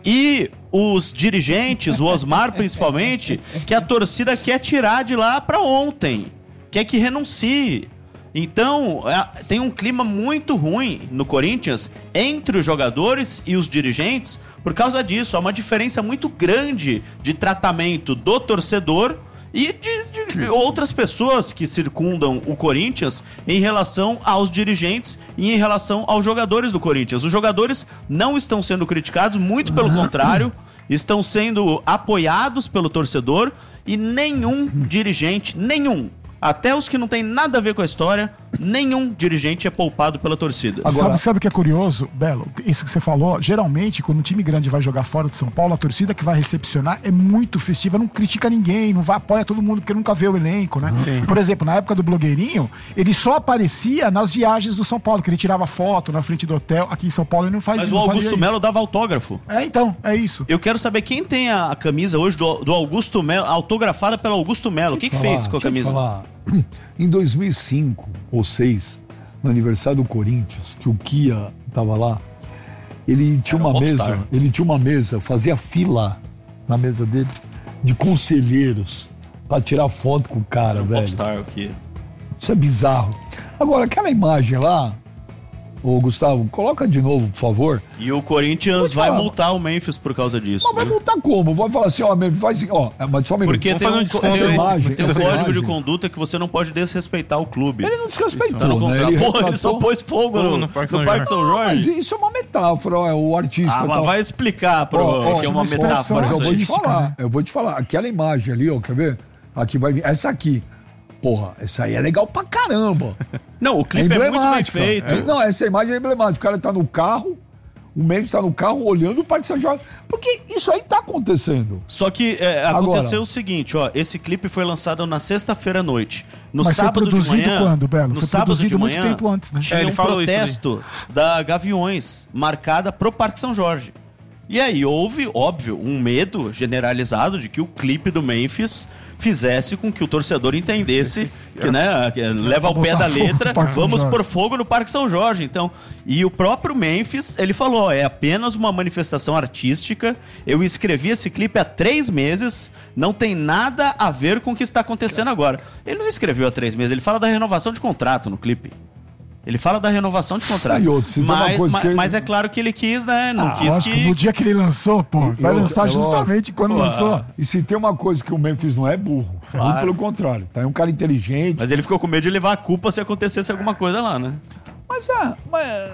E os dirigentes, o Osmar principalmente, que a torcida quer tirar de lá para ontem, quer que renuncie. Então, é, tem um clima muito ruim no Corinthians entre os jogadores e os dirigentes por causa disso. Há uma diferença muito grande de tratamento do torcedor e de, de outras pessoas que circundam o Corinthians em relação aos dirigentes e em relação aos jogadores do Corinthians. Os jogadores não estão sendo criticados, muito pelo contrário, estão sendo apoiados pelo torcedor e nenhum dirigente, nenhum, até os que não tem nada a ver com a história, nenhum dirigente é poupado pela torcida. Agora, Agora- sabe, sabe o que é curioso, Belo? Isso que você falou, geralmente, quando um time grande vai jogar fora de São Paulo, a torcida que vai recepcionar é muito festiva, não critica ninguém, não vai apoia todo mundo, porque nunca vê o elenco, né? Por exemplo, na época do Blogueirinho, ele só aparecia nas viagens do São Paulo, que ele tirava foto na frente do hotel. Aqui em São Paulo ele não faz Mas isso. o não faria Augusto isso. Melo dava autógrafo. É, então, é isso. Eu quero saber quem tem a camisa hoje do, do Augusto Melo, autografada pelo Augusto Melo. O que, que Falar, fez com a deixa eu te camisa? falar. Em dois mil e cinco ou dois mil e seis, no aniversário do Corinthians, que o Kia tava lá, ele tinha Era uma rockstar. mesa, ele tinha uma mesa, fazia fila na mesa dele de conselheiros pra tirar foto com o cara, velho. Popstar aqui. Isso é bizarro. Agora, aquela imagem lá, ô Gustavo, coloca de novo, por favor. E o Corinthians te vai falar. multar o Memphis por causa disso. Mas vai viu? multar como? Vai falar assim, ó, mesmo, faz assim, ó, mas só um minuto. Porque Vamos tem fazer um, um desconto tem um- aí. Imagem, tem um essa código de imagem. conduta que você não pode desrespeitar o clube. Ele não desrespeitou, Tá no né? contrato. Ele Porra, ele só retratou- pôs fogo Fogo no, no no Parque Parque São São Não, mas Jorge. isso é uma metáfora, ó, o artista. Ah, mas tal. vai explicar pro, Ó, ó, que é uma uma expressão metáfora. Mas eu isso vou aí. te artística, falar, né? eu vou te falar. Aquela imagem ali, ó, quer ver? Aqui vai vir. Essa aqui. Porra, essa aí é legal pra caramba. Não, o É clipe é, muito bem emblemática. feito. É- não, essa imagem é emblemática. O cara tá no carro, o Memphis tá no carro olhando o Parque São Jorge. Porque isso aí tá acontecendo. Só que é, Agora. aconteceu o seguinte, ó, esse clipe foi lançado na sexta-feira à noite. No Mas foi sábado de produzido manhã, quando, Belo? No Foi sábado produzido de muito manhã, tempo antes, né? Tinha É, ele um falou isso protesto da Gaviões marcada pro Parque São Jorge. E aí houve, óbvio, um medo generalizado de que o clipe do Memphis fizesse com que o torcedor entendesse que, né, que leva ao pé botar da fogo no letra, Parque São vamos Jorge. pôr fogo no Parque São Jorge. Então, e o próprio Memphis, ele falou, ó, é apenas uma manifestação artística, eu escrevi esse clipe há três meses, não tem nada a ver com o que está acontecendo agora. Ele não escreveu há três meses, ele fala da renovação de contrato no clipe. Ele fala da renovação de contrato. E outro, se tem uma mas, coisa mas, que ele- mas é claro que ele quis, né? Não Ah, quis lógico, que... no dia que ele lançou, pô, vai eu- lançar eu- justamente quando Pô, lançou. E se tem uma coisa que o Memphis não é burro, muito pelo contrário. Tá? É um cara inteligente. Mas ele ficou com medo de levar a culpa se acontecesse alguma coisa lá, né? Mas é. Mas...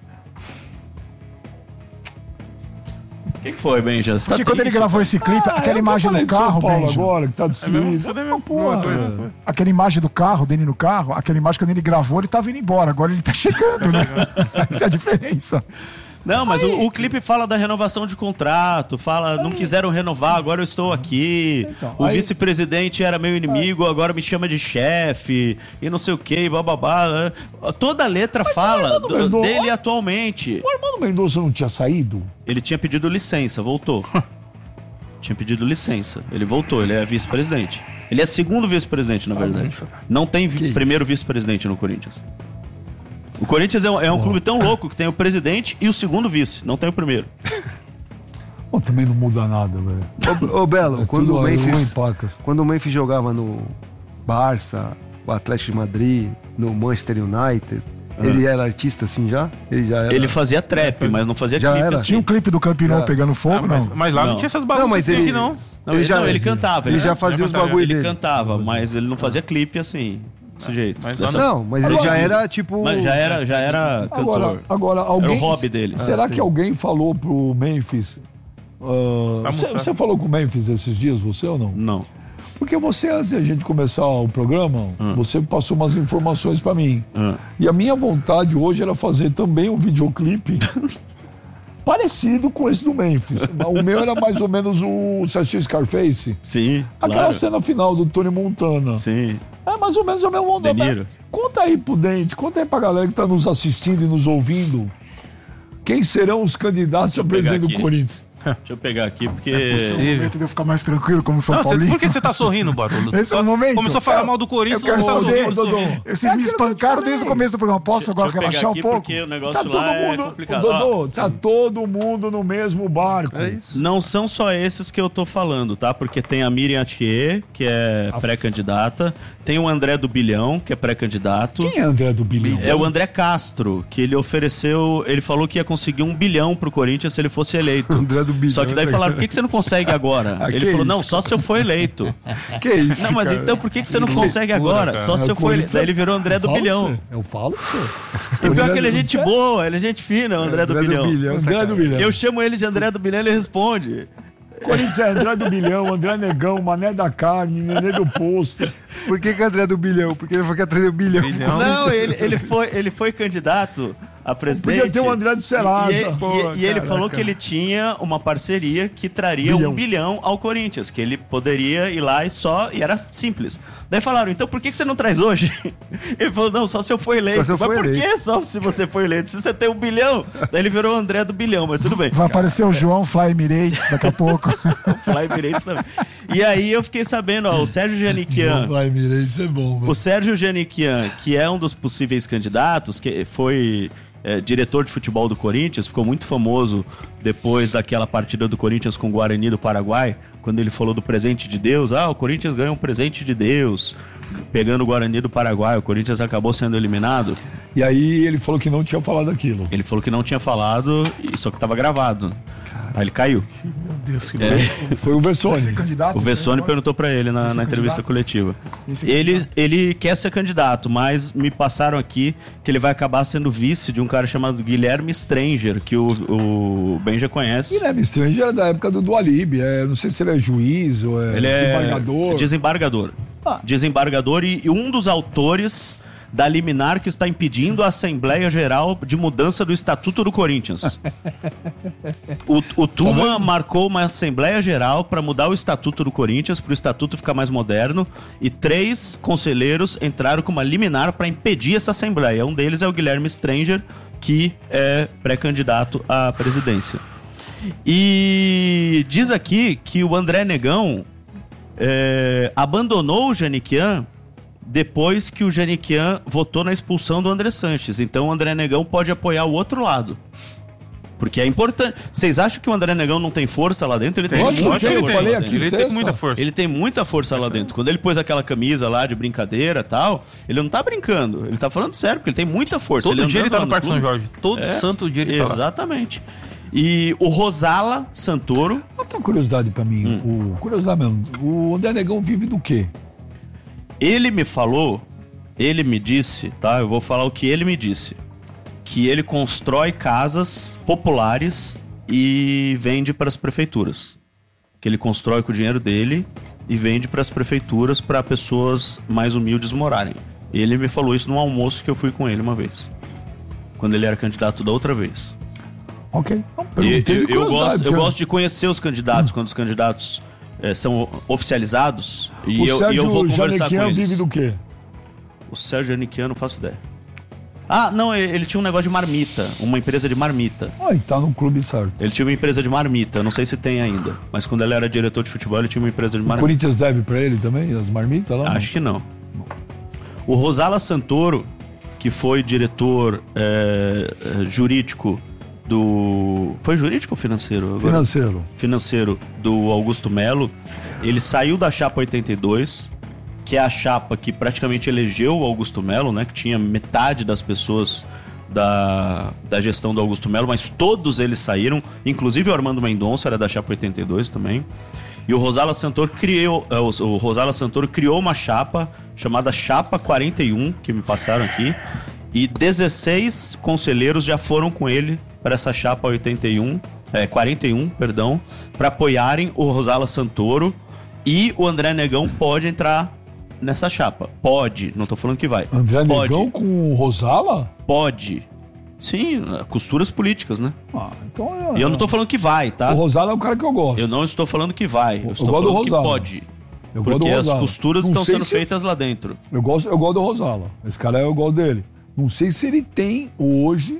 O que, que foi, Benja? Você tá Porque quando ele triste? gravou esse clipe, Ah, aquela eu imagem falei do de São carro, Paulo Benja, agora, que tá destruído. Foi a mesma- Pô, mesma coisa, é. foi. aquela imagem do carro, dele no carro, aquela imagem quando ele gravou, ele tava indo embora, agora ele tá chegando, né? Essa é a diferença. Não, mas o, o clipe fala da renovação de contrato, fala, não quiseram renovar, agora eu estou aqui. Então, o aí- vice-presidente era meu inimigo, agora me chama de chefe, e não sei o que, bababá. né? Toda a letra fala Armando do- Mendonça- dele atualmente. O Armando Mendonça não tinha saído? Ele tinha pedido licença, voltou. Tinha pedido licença, ele voltou, ele é vice-presidente. Ele é segundo vice-presidente, na verdade. Não tem vi- primeiro vice-presidente no Corinthians. O Corinthians é um, é um clube tão louco que tem o presidente e o segundo vice, não tem o primeiro. Bom, também não muda nada, velho. Ô, ô, Belo, É quando, tudo o ruim, Memphis, paca. quando o Memphis jogava no Barça, o Atlético de Madrid, no Manchester United, ele era artista assim já? Ele já era... Ele fazia trap, mas não fazia Já clipe era? assim. Tinha um clipe do Campinão Já. pegando Ah, fogo, mas, não? mas lá não, Não. tinha essas bagunças Não, mas que tem ele- aqui, não. Não, Ele ele, já- não, ele cantava. Ele Ele, já fazia os bagulho ele dele. cantava, mas ele não fazia clipe assim, desse jeito. mas lá Dessa- Não, mas ele Agora, já era tipo... Mas já era, já era cantor. Agora, agora alguém. Era o hobby dele. Será Ah, que tem. alguém falou pro Memphis? ah, Vai você, multar. você falou com o Memphis esses dias, você ou não? Não. Porque você, antes da gente começar o programa, você passou umas informações pra mim. Ah. E a minha vontade hoje era fazer também um videoclipe parecido com esse do Memphis. O meu era mais ou menos o Você assistiu Scarface? Sim, Aquela claro. cena final do Tony Montana. Sim. É mais ou menos a mesma onda. De Niro. Conta aí pro Dente, conta aí pra galera que tá nos assistindo e nos ouvindo. Quem serão os candidatos a eu pegar presidente do aqui. Corinthians? Deixa eu pegar aqui, porque... Esse é o momento de eu ficar mais tranquilo como São Não, você- Paulino. por que você tá sorrindo, Bartolo? Esse é o momento. Começou a falar Eu- mal do Corinthians, eu quero você tá responder, sorrindo, Dodô. sorrindo. Vocês me espancaram desde o começo do programa. Posso agora Deixa eu pegar relaxar um aqui, pouco? porque o negócio Tá todo lá é mundo, complicado. Dodô, Ó, tá todo mundo no mesmo barco. É isso. não são só esses que eu tô falando, tá? Porque tem a Miriam Atier, que é pré-candidata. Tem o André do Bilhão, que é pré-candidato. Quem é André do Bilhão? É o André Castro, que ele ofereceu, ele falou que ia conseguir um bilhão pro Corinthians se ele fosse eleito. André do Bilhão, Só que daí essa falaram, cara. por que, que você não consegue agora? Ah, ele que falou, isso, não, só se eu for eleito. Que isso, Não, mas cara? então por que, que você não consegue agora? cara. Só se É, eu o for eleito. Corinthians- Daí ele virou André do Falo pra Bilhão. você, Eu falo pra você. E o pior é que ele é André do- gente boa, ele é gente fina, o André do André Bilhão. Bilhão, essa André cara. do Bilhão. Eu chamo ele de André do Bilhão, ele responde. Corinthians é André do Bilhão, André Negão, Mané da Carne, Nenê do Posto. Por que que é André do Bilhão? Porque ele foi que André do Bilhão. Bilhão. Não, ele, ele, foi, ele foi candidato a presidente. Podia ter o André do Serasa. E, e- Pô, e- e ele caraca. falou que ele tinha uma parceria que traria Bilhão. um bilhão ao Corinthians, que ele poderia ir lá e só, e era simples. Daí falaram, então por que, que você não traz hoje? Ele falou, não, só se eu for eleito. Só se eu mas for por eleito. que só se você for eleito? Se você tem um bilhão? Daí ele virou o André do Bilhão, mas tudo bem. Vai aparecer o João Fly Emirates daqui a pouco. Fly Emirates também. E aí eu fiquei sabendo, ó, o Sérgio Janiquian... Vai, Mirei, isso é bom. O Sérgio Janiquian, que é um dos possíveis candidatos, que foi é, diretor de futebol do Corinthians, ficou muito famoso depois daquela partida do Corinthians com o Guarani do Paraguai, quando ele falou do presente de Deus. Ah, o Corinthians ganha um presente de Deus, pegando o Guarani do Paraguai. O Corinthians acabou sendo eliminado. E aí ele falou que não tinha falado aquilo. Ele falou que não tinha falado, só que estava gravado. Aí ele caiu. Meu Deus, que É. Foi o Vai Vessone. ser candidato? O você Vessone agora? perguntou pra ele na, Esse na é entrevista candidato? coletiva. Esse é Ele, candidato? ele quer ser candidato, mas me passaram aqui que ele vai acabar sendo vice de um cara chamado Guilherme Stranger, que o, o Ben já conhece. Guilherme Stranger era da época do Dualib. É, não sei se ele é juiz ou é Ele é desembargador. desembargador. Ah. Desembargador e, e um dos autores da liminar que está impedindo a Assembleia Geral de mudança do Estatuto do Corinthians. O, o Tuma marcou uma Assembleia Geral para mudar o Estatuto do Corinthians, para o Estatuto ficar mais moderno, e três conselheiros entraram com uma liminar para impedir essa Assembleia. Um deles é o Guilherme Stranger, que é pré-candidato à presidência. E diz aqui que o André Negão é, abandonou o Janiquian depois que o Janiquian votou na expulsão do André Sanches. Então o André Negão pode apoiar o outro lado. Porque é importante. Vocês acham que o André Negão não tem força lá dentro? Ele tem Lógico muita que tem, eu força falei lá aqui dentro. Ele sexta. tem muita força. Ele tem muita força lá dentro. Quando ele pôs aquela camisa lá de brincadeira e tal, ele não tá brincando. Ele tá falando sério, porque ele tem muita força. Todo ele dia ele tá andando no lá Parque São clube. Jorge. Todo É, santo dia ele tá lá. Exatamente. E o Rosala Santoro, Mas tem uma curiosidade pra mim. Hum. O, curiosidade mesmo. O André Negão vive do quê? ele me falou, ele me disse, tá? Eu vou falar o que ele me disse. Que ele constrói casas populares e vende para as prefeituras. Que ele constrói com o dinheiro dele e vende para as prefeituras para pessoas mais humildes morarem. Ele me falou isso num almoço que eu fui com ele uma vez. Quando ele era candidato da outra vez. Ok. Não, E, perguntei eu, de eu, curiosidade, gosto, eu porque gosto de conhecer os candidatos, quando os candidatos eh, são oficializados. E o eu, e Sérgio eu vou conversar com Janequian eles. vive do quê? O Sérgio Janequian, não faço ideia. Ah, não, ele, ele tinha um negócio de marmita, uma empresa de marmita. Ah, ele tá no clube certo. Ele tinha uma empresa de marmita, eu não sei se tem ainda. Mas quando ele era diretor de futebol, ele tinha uma empresa de O marmita. Corinthians deve pra ele também, as marmitas lá? Acho que não. O Rosala Santoro, que foi diretor eh, eh, jurídico do... Foi jurídico ou financeiro? Agora? Financeiro. Financeiro do Augusto Melo. Ele saiu da chapa oitenta e dois, que é a chapa que praticamente elegeu o Augusto Melo, né? Que tinha metade das pessoas da, da gestão do Augusto Melo, mas todos eles saíram, inclusive o Armando Mendonça era da chapa oitenta e dois também. E o Rosala Santoro criou, o, o Rosala Santoro criou uma chapa chamada Chapa quarenta e um, que me passaram aqui, e dezesseis conselheiros já foram com ele para essa chapa oitenta e um, é, quarenta e um, perdão, para apoiarem o Rosala Santoro, e o André Negão pode entrar nessa chapa. Pode, não tô falando que vai. André pode, Negão com o Rosala? Pode. Sim, costuras políticas, né? Ah, então é... E eu não tô falando que vai, tá? O Rosala é o cara que eu gosto. Eu não estou falando que vai, eu, Eu estou gosto do falando que Rosala. pode. Eu gosto Porque do as Rosala. costuras Não estão sei sendo se- feitas lá dentro. Eu gosto, eu gosto do Rosala. Esse cara é eu gosto dele. Não sei se ele tem hoje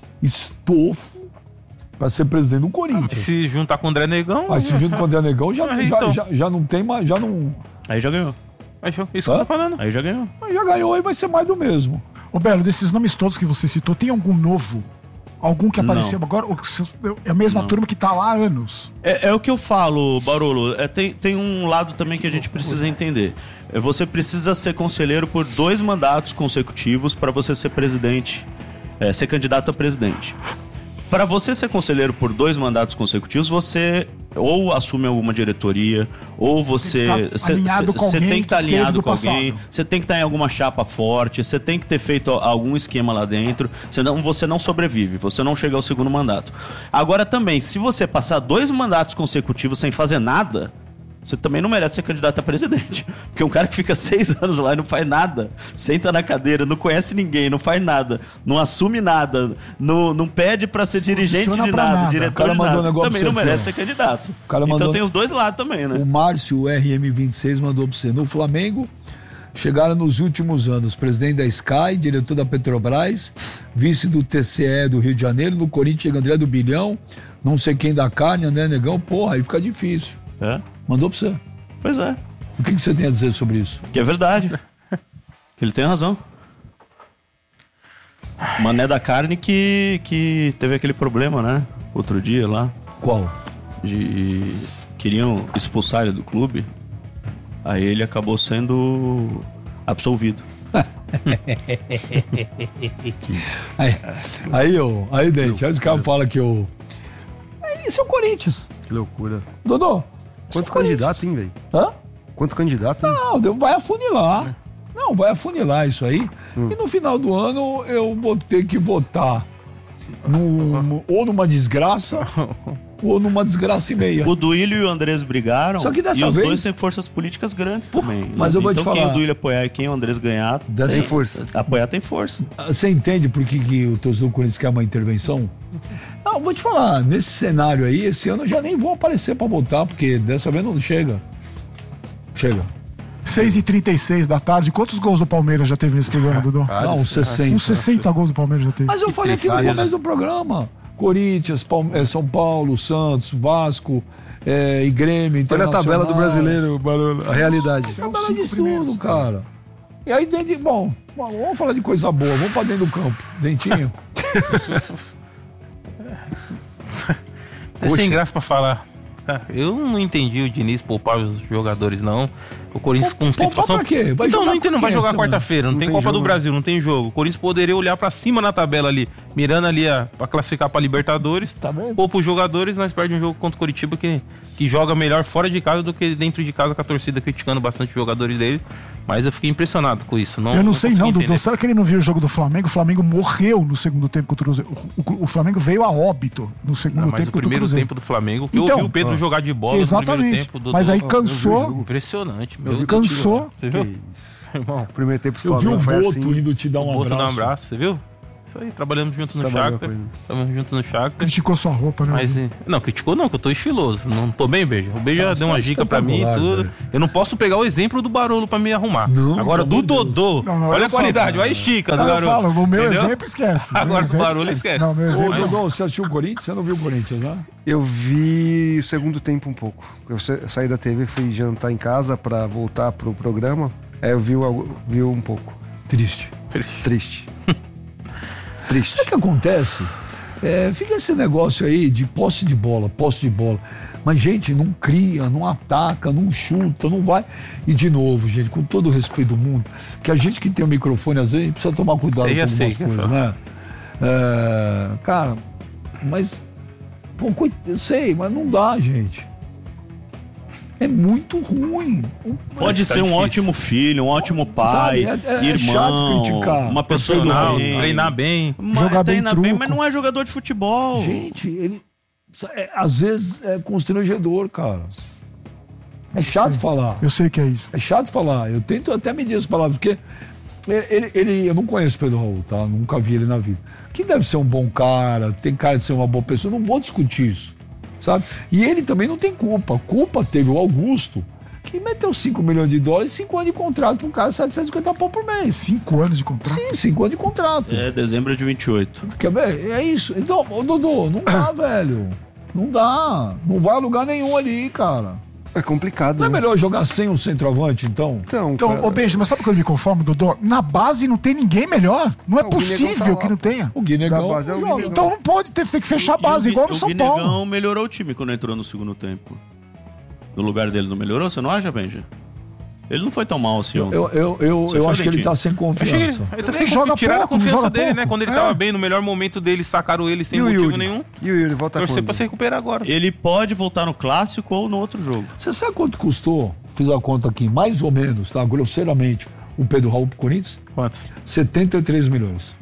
estofo pra ser presidente do Corinthians. Se juntar com o André Negão. Mas se junto com o André Negão já, Ah, já, então. já, já não tem mais, já não. Aí já ganhou. Achou? Isso Hã? que eu tô falando. Aí já ganhou. Mas já ganhou e vai ser mais do mesmo. Ô, Belo, desses nomes todos que você citou, tem algum novo? Algum que apareceu Não. agora? Ou que se- É a mesma turma que tá lá há anos. É, é o que eu falo, Barolo. É, tem, tem um lado também que a gente precisa entender. É, você precisa ser conselheiro por dois mandatos consecutivos para você ser presidente, é, ser candidato a presidente. Para você ser conselheiro por dois mandatos consecutivos, você ou assume alguma diretoria, ou você tem que estar alinhado com você alguém tem que estar que teve alinhado do com alguém, passado. você tem que estar em alguma chapa forte, você tem que ter feito algum esquema lá dentro, senão você não sobrevive, você não chega ao segundo mandato. Agora também, se você passar dois mandatos consecutivos sem fazer nada, você também não merece ser candidato a presidente. Porque um cara que fica seis anos lá e não faz nada, senta na cadeira, não conhece ninguém, não faz nada, não assume nada, não, não pede pra ser dirigente Funciona de pra nada, nada. O diretor cara de mandou um nada. negócio Também pra não você merece aqui, ser candidato. cara Então mandou- tem os dois lados também, né? O Márcio, o R M vinte e seis, mandou pra você. No Flamengo, chegaram nos últimos anos presidente da Sky, diretor da Petrobras, vice do T C E do Rio de Janeiro. No Corinthians chega André do Bilhão, não sei quem da carne, André Negão. Porra, aí fica difícil. É? Mandou pra você. Pois é. O que, que você tem a dizer sobre isso? Que é verdade. Que ele tem razão. Mané da carne que, que teve aquele problema, né? Outro dia lá. Qual? De queriam expulsar ele do clube, aí ele acabou sendo absolvido. Aí, aí, ô, aí, Dente, aí os caras falam que o. É, isso é o Corinthians. Que loucura. Dodô. isso é Quanto o Corinthians. candidato, hein, velho? Hã? Quanto candidato, hein? Não, deu- vai afunilar. Não, vai afunilar isso aí. E no final do ano eu vou ter que votar num- ou numa desgraça ou numa desgraça e meia. O Duílio e o Andrés brigaram. Só que dessa e os vez- dois têm forças políticas grandes também. mas né? eu vou te então, quem falar. o Duílio apoiar e quem o Andrés ganhar Dessa- Tem força. apoiar tem força. Você entende por que, que o torcedor do Corinthians quer uma intervenção? Não, vou te falar, nesse cenário aí, esse ano eu já nem vou aparecer pra votar, porque dessa vez não chega. Chega. seis e trinta e seis da tarde. Quantos gols do Palmeiras já teve nesse programa, Dudu? Não, uns sessenta. Uns sessenta gols do Palmeiras já teve. Mas eu falei aqui no tristeza. começo do programa. Corinthians, Palme- eh, São Paulo, Santos, Vasco eh, e Grêmio, Olha a Internacional. tabela do brasileiro, Barolo. A realidade. Tem os Tabela cinco de primeiros, tudo, cara. E aí, dentro de, bom, vamos falar de coisa boa. Vamos pra dentro do campo. Dentinho. É sem graça pra falar. Cara, eu não entendi o Diniz poupar os jogadores, não. O Corinthians com situação... pra quê? Vai então, jogar não entendo, não vai com quem jogar essa, quarta-feira, não, não tem, tem Copa jogo, do Brasil, não tem jogo. O Corinthians poderia olhar pra cima na tabela ali, mirando ali a, pra classificar pra Libertadores. Tá vendo? Ou pros jogadores, nós perdemos um jogo contra o Curitiba que, que joga melhor fora de casa do que dentro de casa, com a torcida criticando bastante os jogadores dele. Mas eu fiquei impressionado com isso. Não, Eu não, sei consegui não, Dudu. entender. Será que ele não viu o jogo do Flamengo? O Flamengo morreu no segundo tempo contra o Cruzeiro. O, o- o Flamengo veio a óbito no segundo Não, mas tempo o contra o primeiro Cruzeiro. tempo do Flamengo, eu Então, ouvi o Pedro ó, jogar de bola no primeiro Exatamente. tempo. Mas aí Dodô. cansou. Impressionante, meu Eu vi Deus. Cansou. Você Que viu? isso. Irmão, O primeiro tempo do Eu vi Flamengo o foi Boto assim. indo te dar um o Boto abraço. no abraço, você viu? Isso aí, trabalhamos juntos no Trabalhou Shakhtar. com ele. Trabalhamos juntos no Shakhtar. Criticou sua roupa, né? Mas, eh, não, criticou não, que eu tô estiloso. Não tô bem, Beija. O Beija Ah, deu uma você é dica pra mim e espetacular, tudo. velho. Eu não posso pegar o exemplo do Barolo pra me arrumar. Não, Agora, do pelo amor de Dodô, Não, não, olha eu a qualidade, falo. olha a estica do Não, eu garoto. falo, o meu Entendeu? exemplo esquece. Agora Meu o exemplo barulho esquece. Não, meu Ô, exemplo... Dodô, você assistiu o Corinthians? Você não viu o Corinthians, né? Eu vi o segundo tempo um pouco. Eu sa- eu saí da T V, fui jantar em casa pra voltar pro programa. Aí eu vi, o- vi um pouco. Triste. Triste. Triste. Sabe o que acontece? É, fica esse negócio aí de posse de bola, posse de bola. Mas, gente, não cria, não ataca, não chuta, não vai. E, de novo, gente, com todo o respeito do mundo, que a gente que tem o microfone, às vezes, a gente precisa tomar cuidado Eu com já sei algumas que eu coisas, falo. né? É, cara, mas... Pô, coit- eu sei, mas não dá, gente. É muito ruim. Pode Tá ser um difícil. ótimo filho, um ótimo pai, Sabe, é- é irmão, chato criticar. uma pessoa Profissional, bem, treinar bem. mas Jogar bem treina bem, truco. mas não é jogador de futebol. Gente, ele... é, às vezes é constrangedor, cara. É chato falar. Eu sei que é isso. É chato falar. Eu tento até medir as palavras, porque ele, ele- eu não conheço o Pedro Raul, tá? Nunca vi ele na vida. Que deve ser um bom cara, tem cara de ser uma boa pessoa. Eu não vou discutir isso, sabe? E ele também não tem culpa. Culpa teve o Augusto, que meteu cinco milhões de dólares e cinco anos de contrato para um cara de setecentos e cinquenta pau por mês. Cinco anos de contrato. Sim, cinco anos de contrato. É dezembro de vinte e oito. Quer ver? É isso. Então, ô, Dodô, não dá, velho. Não dá. Não vai a lugar nenhum ali, cara. É complicado, Não é né? melhor jogar sem um centroavante, então? Então, Então, cara, ô Beijo, mas sabe o que eu me conformo, Dodô? Na base não tem ninguém melhor. Não é Não, o Guinegão tá possível lá. que não tenha. O Guinegão Da base é o joga. Guinegão. Então não pode ter, tem que fechar a base, igual no o São Guinegão Paulo. melhorou o time quando entrou no segundo tempo. No lugar dele não melhorou? Você não acha, Benja? Ele não foi tão mal assim ontem. Eu, eu, eu, Você eu achou, acho que ele Dentinho? tá sem Eu achei que ele, confiança. ele tá Ele sem joga confi- tiraram a pouco, não confiança joga dele, pouco. né? Quando ele É. tava bem, no melhor momento dele, sacaram ele sem E o motivo Yuri? nenhum. E o Yuri volta Torcer quando? pra se recuperar agora. Ele pode voltar no clássico ou no outro jogo. Você sabe quanto custou? Fiz a conta aqui, mais ou menos, tá? Grosseiramente, o Pedro Raul pro Corinthians? Quanto? setenta e três milhões.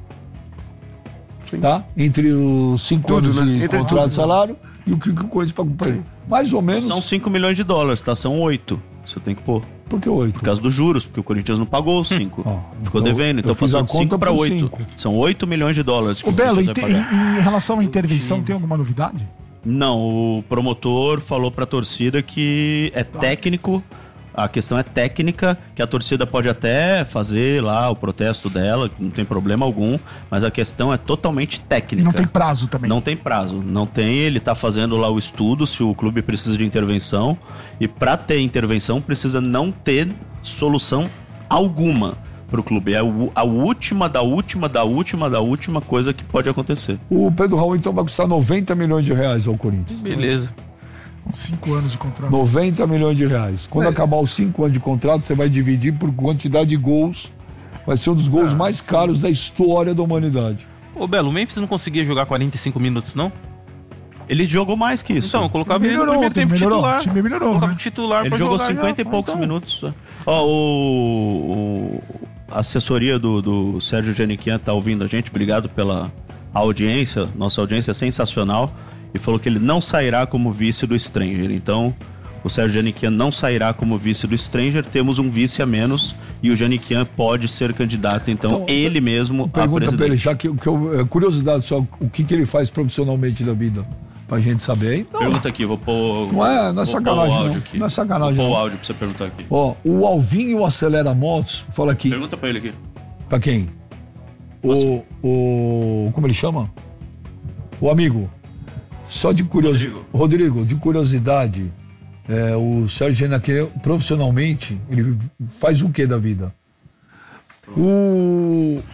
Tá? Entre os cinco Tudo, anos né? de Entre contrato tudo. de salário e o que, que o Corinthians pagou pra ele. Mais ou menos. São cinco milhões de dólares, tá? São oito. Você tem que pôr. Por que oito? Por causa dos juros, porque o Corinthians não pagou os cinco. Ó, Ficou então, devendo. eu Então fiz a passou de conta cinco para por oito. cinco. São oito milhões de dólares que Ô o Belo, em, Corinthians te- vai pagar. em- em relação à intervenção, tem alguma novidade? Não, o promotor falou pra torcida que é técnico, a questão é técnica, que a torcida pode até fazer lá o protesto dela, não tem problema algum, mas a questão é totalmente técnica. E não tem prazo também. Não tem prazo, não tem, ele tá fazendo lá o estudo se o clube precisa de intervenção, e pra ter intervenção precisa não ter solução alguma pro clube. É o- a última da última da última da última coisa que pode acontecer. O Pedro Raul, então, vai custar noventa milhões de reais ao Corinthians. Beleza. Com cinco anos de contrato. noventa milhões de reais. Quando acabar os cinco anos de contrato, você vai dividir por quantidade de gols. Vai ser um dos gols mais caros da história da humanidade. Ô, Belo, o Memphis não conseguia jogar quarenta e cinco minutos, não? Ele jogou mais que isso. Então, eu colocava ele no Melhorou, primeiro tempo melhorou. titular. O time melhorou, Colocava né? titular Ele pra jogou jogar cinquenta já. e poucos Então, minutos. só. Ó, o, o- a assessoria do, do Sérgio Geniquian tá ouvindo a gente. Obrigado pela audiência. Nossa audiência é sensacional. E falou que ele não sairá como vice do Stranger. Então, o Sérgio Geniquian não sairá como vice do Stranger. Temos um vice a menos. E o Geniquian pode ser candidato, então, Então, ele mesmo a Pergunta pra ele, presidente. já que, que eu, é, curiosidade só, o que, que ele faz profissionalmente da vida? Pra gente saber aí. Não. Pergunta aqui, vou pôr. Não é- não é vou pôr sacanagem, o áudio não. aqui. Não é sacanagem, Vou pôr não. o áudio pra você perguntar aqui. Ó, o Alvinho Acelera Motos, fala aqui. Pergunta pra ele aqui. Pra quem? O, o. Como ele chama? O amigo. Só de curiosidade. Rodrigo. Rodrigo, de curiosidade, é, o Sérgio Genaque, profissionalmente, ele faz o que da vida? O.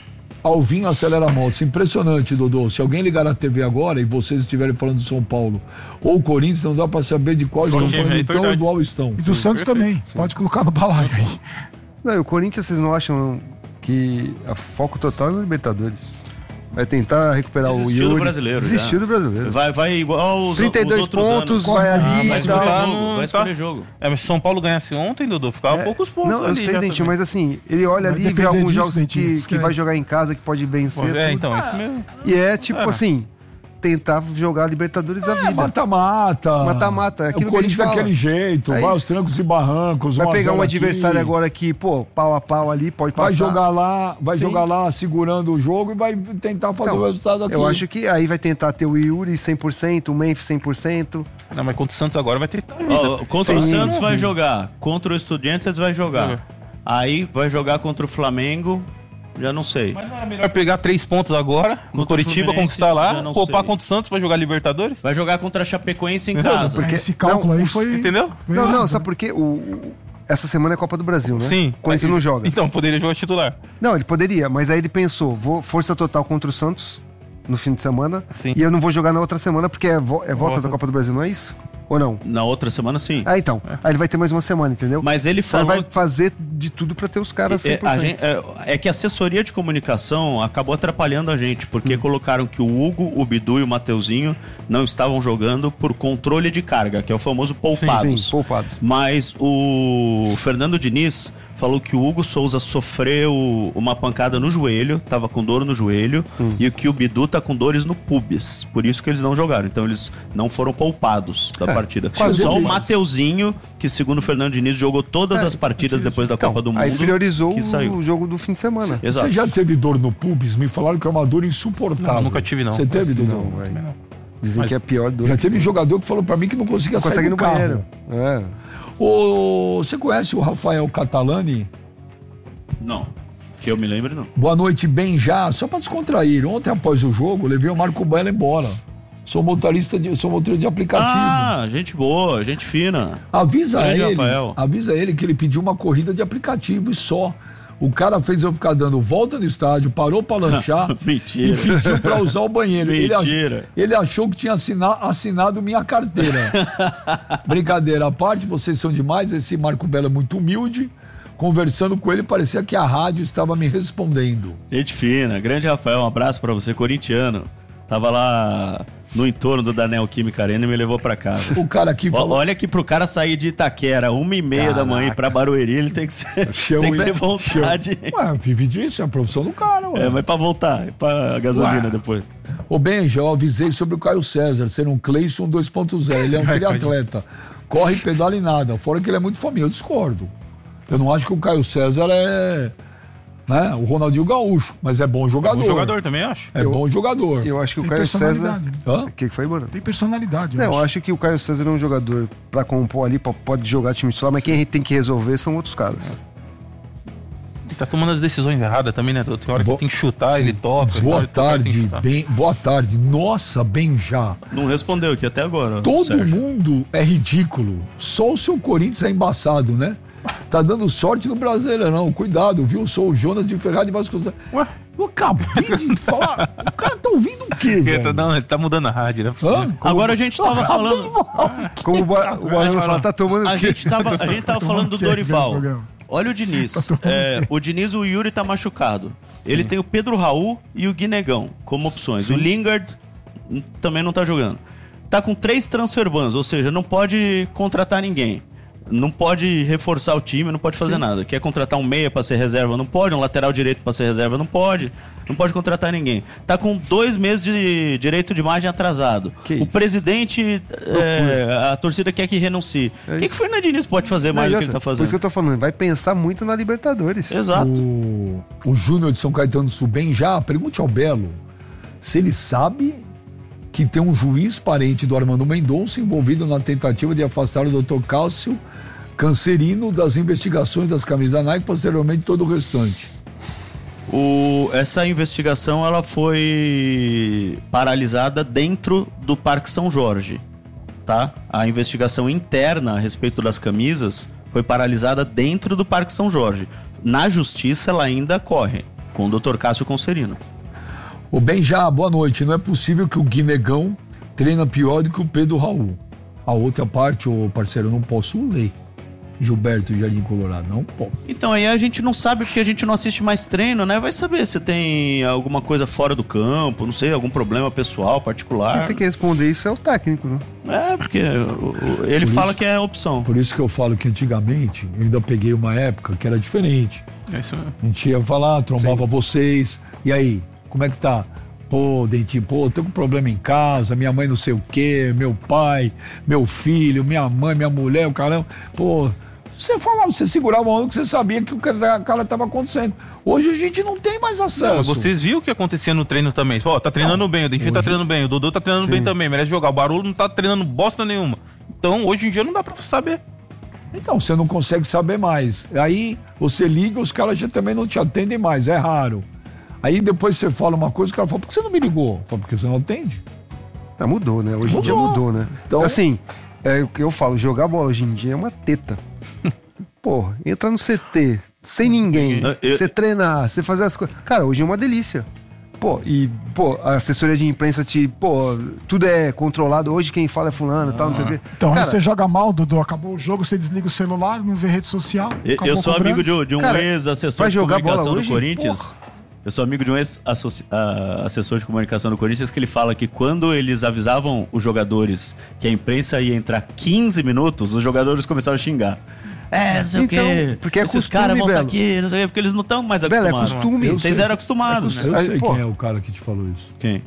Alvinho acelera a moto. Isso é impressionante, Dodô. Se alguém ligar na T V agora e vocês estiverem falando do São Paulo ou Corinthians, não dá pra saber de qual estão falando, é tão verdade. igual estão. E do Santos também. Pode colocar no balaio aí. Não, e o Corinthians, vocês não acham que a foco total é no Libertadores? Vai tentar recuperar Desistiu o Yuri. do brasileiro, Desistiu já. do brasileiro. Vai, vai igual os, trinta e dois os outros pontos, anos. vai ali Ah, vai e escolher tal. jogo, vai escolher Tá. jogo. É, mas se São Paulo ganhasse ontem, Dudu, ficava É, poucos pontos Não, eu ali sei, já Dentinho, também. mas assim, ele olha Vai ali e vê depender alguns disso, jogos Dentinho, que, que esquece. vai jogar em casa, que pode vencer. É, tudo. então, isso mesmo. E é tipo É. assim, tentar jogar Libertadores da É, vida. mata-mata. Mata-mata, é aquilo o que a Corinthians gente fala. daquele jeito, É vai isso. aos trancos e barrancos. Vai um a pegar zero um adversário aqui. agora que, pô, pau a pau ali, pode passar. Vai jogar lá, vai Sim. jogar lá segurando o jogo e vai tentar fazer Então, o resultado aqui. Eu acho que aí vai tentar ter o Yuri cem por cento, o Memphis cem por cento. Não, mas contra o Santos agora vai ter. Ó, contra o Sim, Santos vai sim. jogar, contra o Estudiantes vai jogar. É. Aí vai jogar contra o Flamengo, já não sei. Mas não era melhor pegar três pontos agora, no Contra o Coritiba, Fluminense, conquistar lá, já não poupar sei. contra o Santos pra jogar Libertadores? Vai jogar contra a Chapecoense em casa. Porque- Esse cálculo não, aí os- foi. Entendeu? foi Não, errado, não, né? sabe por quê? O, o- essa semana é Copa do Brasil, né? Sim. O Corinthians Aí- não joga. Então, poderia jogar titular. Não, ele poderia, mas aí ele pensou, vou força total contra o Santos no fim de semana, Sim. e eu não vou jogar na outra semana porque é, vo- é volta Volta. da Copa do Brasil, não é isso? Ou não? Na outra semana, sim. Ah, então. Aí ele vai ter mais uma semana, entendeu? Mas ele Então falou... ele vai fazer de tudo pra ter os caras cem É, por a cento. gente- é, é que a assessoria de comunicação acabou atrapalhando a gente, porque colocaram que o Hugo, o Bidu e o Mateuzinho não estavam jogando por controle de carga, que é o famoso poupados. Sim, poupados. Mas o Fernando Diniz falou que o Hugo Souza sofreu uma pancada no joelho, tava com dor no joelho, Hum. e que o Bidu tá com dores no pubis. Por isso que eles não jogaram. Então eles não foram poupados da É, partida. quase Só o demais. Mateuzinho, que segundo o Fernando Diniz, jogou todas É, as partidas depois da Então, Copa do Mundo. aí priorizou que saiu. o jogo do fim de semana. Exato. Você já teve dor no pubis? Me falaram que é uma dor insuportável. Não, nunca tive, não. Você teve, Dodô? Não, velho. Também não. Dizem Mas que é a pior dor. Já que teve tem. jogador que falou pra mim que não conseguia Não sair consegue ir do no carro. banheiro. É. Ô, você conhece o Rafael Catalani? Não. Que eu me lembre, não. Boa noite, bem já. Só pra descontrair. Ontem, após o jogo, levei o Marco Belo embora. Sou motorista de, sou motorista de aplicativo. Ah, gente boa, gente fina. avisa grande ele, Rafael. avisa ele que ele pediu uma corrida de aplicativo e só. O cara fez eu ficar dando volta no estádio, parou pra lanchar Mentira. e pediu pra usar o banheiro. Ele, ach- Mentira. ele achou que tinha assina- assinado minha carteira. Brincadeira à parte, vocês são demais. Esse Marco Belo é muito humilde. Conversando com ele, parecia que a rádio estava me respondendo. Gente fina, grande Rafael, um abraço pra você, corintiano. Tava lá no entorno do Danel Química Arena e me levou pra casa. O cara aqui Ó, falou. Olha que pro cara sair de Itaquera, uma e meia da manhã pra Barueri, ele tem que, ser, Chão, tem que né? ter vontade. Ué, vive disso, é a profissão do cara, ué. É, mas pra voltar, pra gasolina Ué. depois. Ô Benja, eu avisei sobre o Caio César ser um Cleison dois ponto zero. Ele é um triatleta. Corre, pedala e nada. Fora que ele é muito famoso. Eu discordo. Eu não acho que o Caio César é, né, o Ronaldinho Gaúcho, mas é bom jogador. Um jogador também, acho. É bom jogador. Eu acho que o Tem Caio César. personalidade, né? Hã? O que, que foi, mano? Tem personalidade. Não, eu eu acho. acho que o Caio César é um jogador pra compor ali, pra- pode jogar time titular, mas quem tem que resolver são outros caras. Ele tá tomando as decisões erradas também, né? Tem hora que Boa- tem que chutar, ele toca. tem Boa hora que tem que tarde, chutar. bem, boa tarde. Nossa, Benja. Não respondeu aqui até agora. Todo Sérgio. mundo é ridículo. Só o seu Corinthians é embaçado, né? Tá dando sorte no Brasileirão. Cuidado, viu? Sou o Jonas de Ferrari de Vasconcelos. Ué? Eu acabei de falar. O cara tá ouvindo o quê, Ele tá, velho? não, ele tá mudando a rádio, né? Hã? Agora a gente tava Eu falando. acabei de falar. Como o Boa- o Boa fala, tá tomando A o quê? gente tava, a gente tava falando do quê? Dorival. Programa. Olha o Diniz. É, o Diniz, o Yuri tá machucado. Ele tem o Pedro Raul e o Guinegão como opções. O Lingard hum, também não tá jogando. Tá com três transfer bans, ou seja, não pode contratar ninguém. Não pode reforçar o time, não pode fazer nada. Quer contratar um meia pra ser reserva, não pode. Um lateral direito pra ser reserva, não pode. Não pode contratar ninguém. Tá com dois meses de direito de imagem atrasado. Que o isso? presidente, é, a torcida quer que renuncie. O É que, que o isso. Fernando Diniz pode fazer mais Não, do e que ele outra, tá Por isso fazendo? que eu tô falando, vai pensar muito na Libertadores. Exato. O, o Júnior de São Caetano do Sul, bem já, pergunte ao Belo se ele sabe que tem um juiz parente do Armando Mendonça envolvido na tentativa de afastar o doutor Cássio Cancerino das investigações das camisas da Nike, posteriormente todo o restante. O, essa investigação ela foi paralisada dentro do Parque São Jorge, tá? A investigação interna a respeito das camisas foi paralisada dentro do Parque São Jorge. Na justiça ela ainda corre. com o doutor Cássio Concerino. O Benja, boa noite. Não é possível que o Guinegão treina pior do que o Pedro Raul. A outra parte, ô parceiro, eu não posso ler. Gilberto Jardim Colorado, não posso. Então aí a gente não sabe porque a gente não assiste mais treino, né? Vai saber se tem alguma coisa fora do campo, não sei, algum problema pessoal, particular. Quem tem que responder isso é o técnico, né? É, porque o- o- ele Por fala isso- que é opção. Por isso que eu falo que antigamente, eu ainda peguei uma época que era diferente. É isso mesmo. A gente ia falar, trombava vocês. E aí, como é que tá? Pô, Dentinho, pô, tô com problema em casa, minha mãe não sei o quê, meu pai, meu filho, minha mãe, minha mulher, o caramba. Pô, você falava, você segurava a onda que você sabia que o cara, cara tava acontecendo. Hoje a gente não tem mais acesso. Não, vocês viram o que acontecia no treino também. Pô, tá treinando bem, o Dentinho tá hoje- treinando bem, o Dodô tá treinando bem também, merece jogar. O Barulho não tá treinando bosta nenhuma. Então, hoje em dia não dá pra saber. Então, você não consegue saber mais. Aí você liga, os caras já também não te atendem mais, é raro. Aí depois você fala uma coisa, o cara fala, por que você não me ligou? Eu falo, porque você não atende. Ah, mudou, né? Hoje em dia Mudou. mudou, né? Então- Assim, é o que eu falo, jogar bola hoje em dia é uma teta. Porra, entra no C T, sem ninguém, Eu- você treinar, você fazer as coisas. Cara, hoje é uma delícia. Pô, e, pô, a assessoria de imprensa te, pô, tudo é controlado. Hoje quem fala é fulano e tal, não sei o quê. Então, aí Cara, você joga mal, Dudu, acabou o jogo, você desliga o celular, não vê rede social. Eu, acabou eu sou a amigo cobrança. de, de um Cara, ex-assessor vai de jogar bola comunicação do hoje? Corinthians. Eu sou amigo de um ex-assessor de comunicação do Corinthians que ele fala que quando eles avisavam os jogadores que a imprensa ia entrar quinze minutos, os jogadores começaram a xingar. É, não sei Então, o quê. porque é Esses costume, caras vão estar Belo. aqui, não sei o quê, porque eles não estão mais Belo, é acostumados. costume. Eu Vocês sei. eram acostumados, É né? Eu Aí, sei pô. quem é o cara que te falou isso. Quem?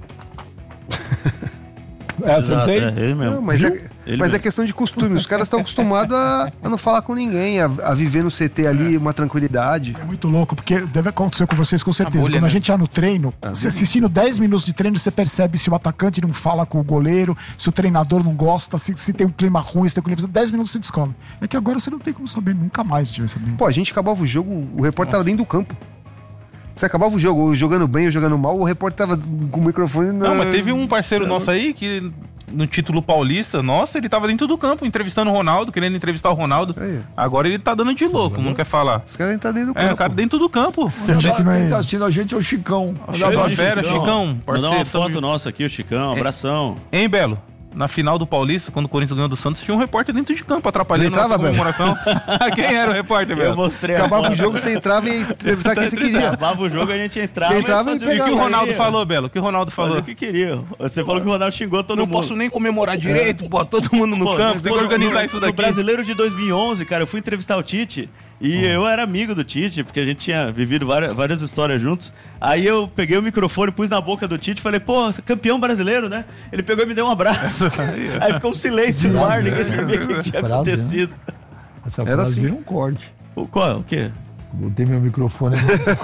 É, Exato, acertei? é ele mesmo. Não, mas Viu? é, Ele mas é mesmo. questão de costume. Os caras estão acostumados a, a não falar com ninguém, a, a viver no C T ali, uma tranquilidade. É muito louco, porque deve acontecer com vocês com certeza. bolha, Quando né? a gente já no treino, você assistindo dez minutos de treino, você percebe se o atacante não fala com o goleiro, se o treinador não gosta, se, se tem um clima ruim, se tem um clima... dez minutos você descobre. É que agora você não tem como saber, nunca mais a gente vai saber. Pô, a gente acabava o jogo, o repórter tava dentro do campo. Você acabava o jogo, ou jogando bem ou jogando mal, o repórter tava com o microfone... na- Não, mas teve um parceiro nosso aí que no título paulista, nossa, ele tava dentro do campo entrevistando o Ronaldo, querendo entrevistar o Ronaldo. Aí. Agora ele tá dando de louco, não quer falar. Os caras entram dentro do É, campo. o cara dentro do campo. Tem gente que não Quem é... tá assistindo a gente é o Chicão. Manda Chegou a abraço, fera, Chicão. Chicão, Mandar parceiro. uma foto tamo- nossa aqui, o Chicão, abração. Hein, Belo? Na final do Paulista, quando o Corinthians ganhou do Santos, tinha um repórter dentro de campo atrapalhando Ele entrava, a nossa comemoração. Quem era o repórter, Eu Belo? mostrei a Acabava foto. o jogo, você entrava e ia entrevistar quem você queria. Acabava o jogo, a gente entrava, Você entrava e fazia E o que o pegava. Ronaldo queria. falou, Belo? O que o Ronaldo Fazia falou? o que queria. Você falou que o Ronaldo xingou todo Não mundo. posso nem comemorar direito, pô, todo mundo no Pô, campo, no- tem que no- organizar no- isso No daqui. Brasileiro de dois mil e onze, cara, eu fui entrevistar o Tite e eu era amigo do Tite, porque a gente tinha vivido várias, várias histórias juntos. Aí eu peguei o microfone, pus na boca do Tite e falei, pô, você é campeão brasileiro, né? Ele pegou e me deu um abraço. Aí ficou um silêncio no ar, ninguém sabia o que tinha Frase, acontecido. Essa Era frase assim. vira um corte. O qual? O quê? Botei meu microfone.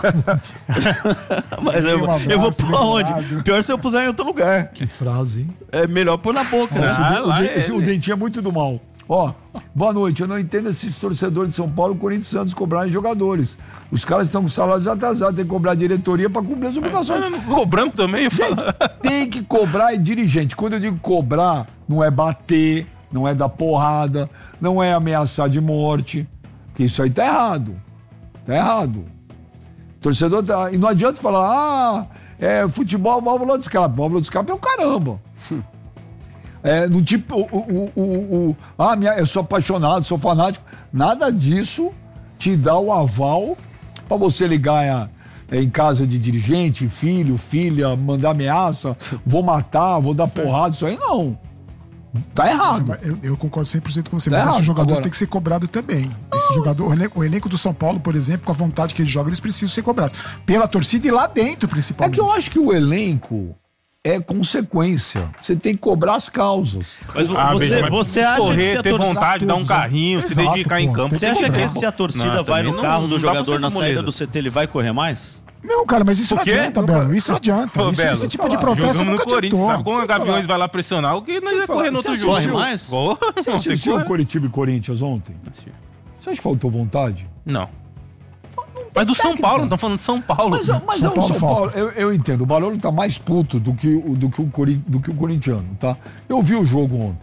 Mas eu, um abraço, eu vou pôr aonde? demorado. Pior se eu puser em outro lugar. Que frase, hein? É melhor pôr na boca, né? Esse, o, Ah, de- o, lá de- é esse- o ele. Dentinho é muito do mal. Ó, boa noite. Eu não entendo esses torcedores de São Paulo, Corinthians e Santos cobrarem jogadores. Os caras estão com salários atrasados, tem que cobrar a diretoria para cumprir as obrigações. Cobrando também, eu falo. Tem que cobrar é dirigente. Quando eu digo cobrar, não é bater, não é dar porrada, não é ameaçar de morte. Porque isso aí tá errado. Tá errado. Torcedor tá. E não adianta falar, ah, é futebol, válvula de escape. Válvula de escape é o caramba. É, no tipo, o, o, o, o- ah, minha, eu sou apaixonado, sou fanático. Nada disso te dá o aval para você ligar a- em casa de dirigente, filho, filha, mandar ameaça, vou matar, vou dar porrada, isso aí não. Tá errado. Eu, eu concordo cem por cento com você, Tá mas esse errado. jogador Agora- tem que ser cobrado também. Esse jogador, o elenco, o elenco do São Paulo, por exemplo, com a vontade que ele joga, eles precisam ser cobrados. Pela torcida e lá dentro, É principalmente. que eu acho que o elenco é consequência. Você tem que cobrar as causas. Mas Ah, você, Benja, mas você acha que correr, se a ter torcida... vontade, dar um Exato, carrinho, se exato, dedicar em pô, campo. você Você tem acha que cobrar. se a torcida Não, vai também no não- carro não do dá pra jogador ser na essa saída moleza. do C T, ele vai correr mais? Não, cara, mas isso Por não quê? adianta, Belo. Isso não adianta. Pô, Isso- Belo, esse tipo de protesto jogamos nunca no Corinthians, adiantou. sabe como o Gaviões vai lá pressionar? O que nós ia falar, correr no você outro assistiu? jogo? Corre mais? Porra, Você não, tem que assistiu o correr. Coritiba e Corinthians ontem? Você acha que faltou vontade? Não. Mas do São Paulo, não estamos falando de São Paulo. Mas, mas São é o Paulo São Paulo, falta. eu, eu entendo, o Barolo tá mais puto do que, o- do que, o, Cori- do que o corintiano, tá? Eu vi o jogo ontem.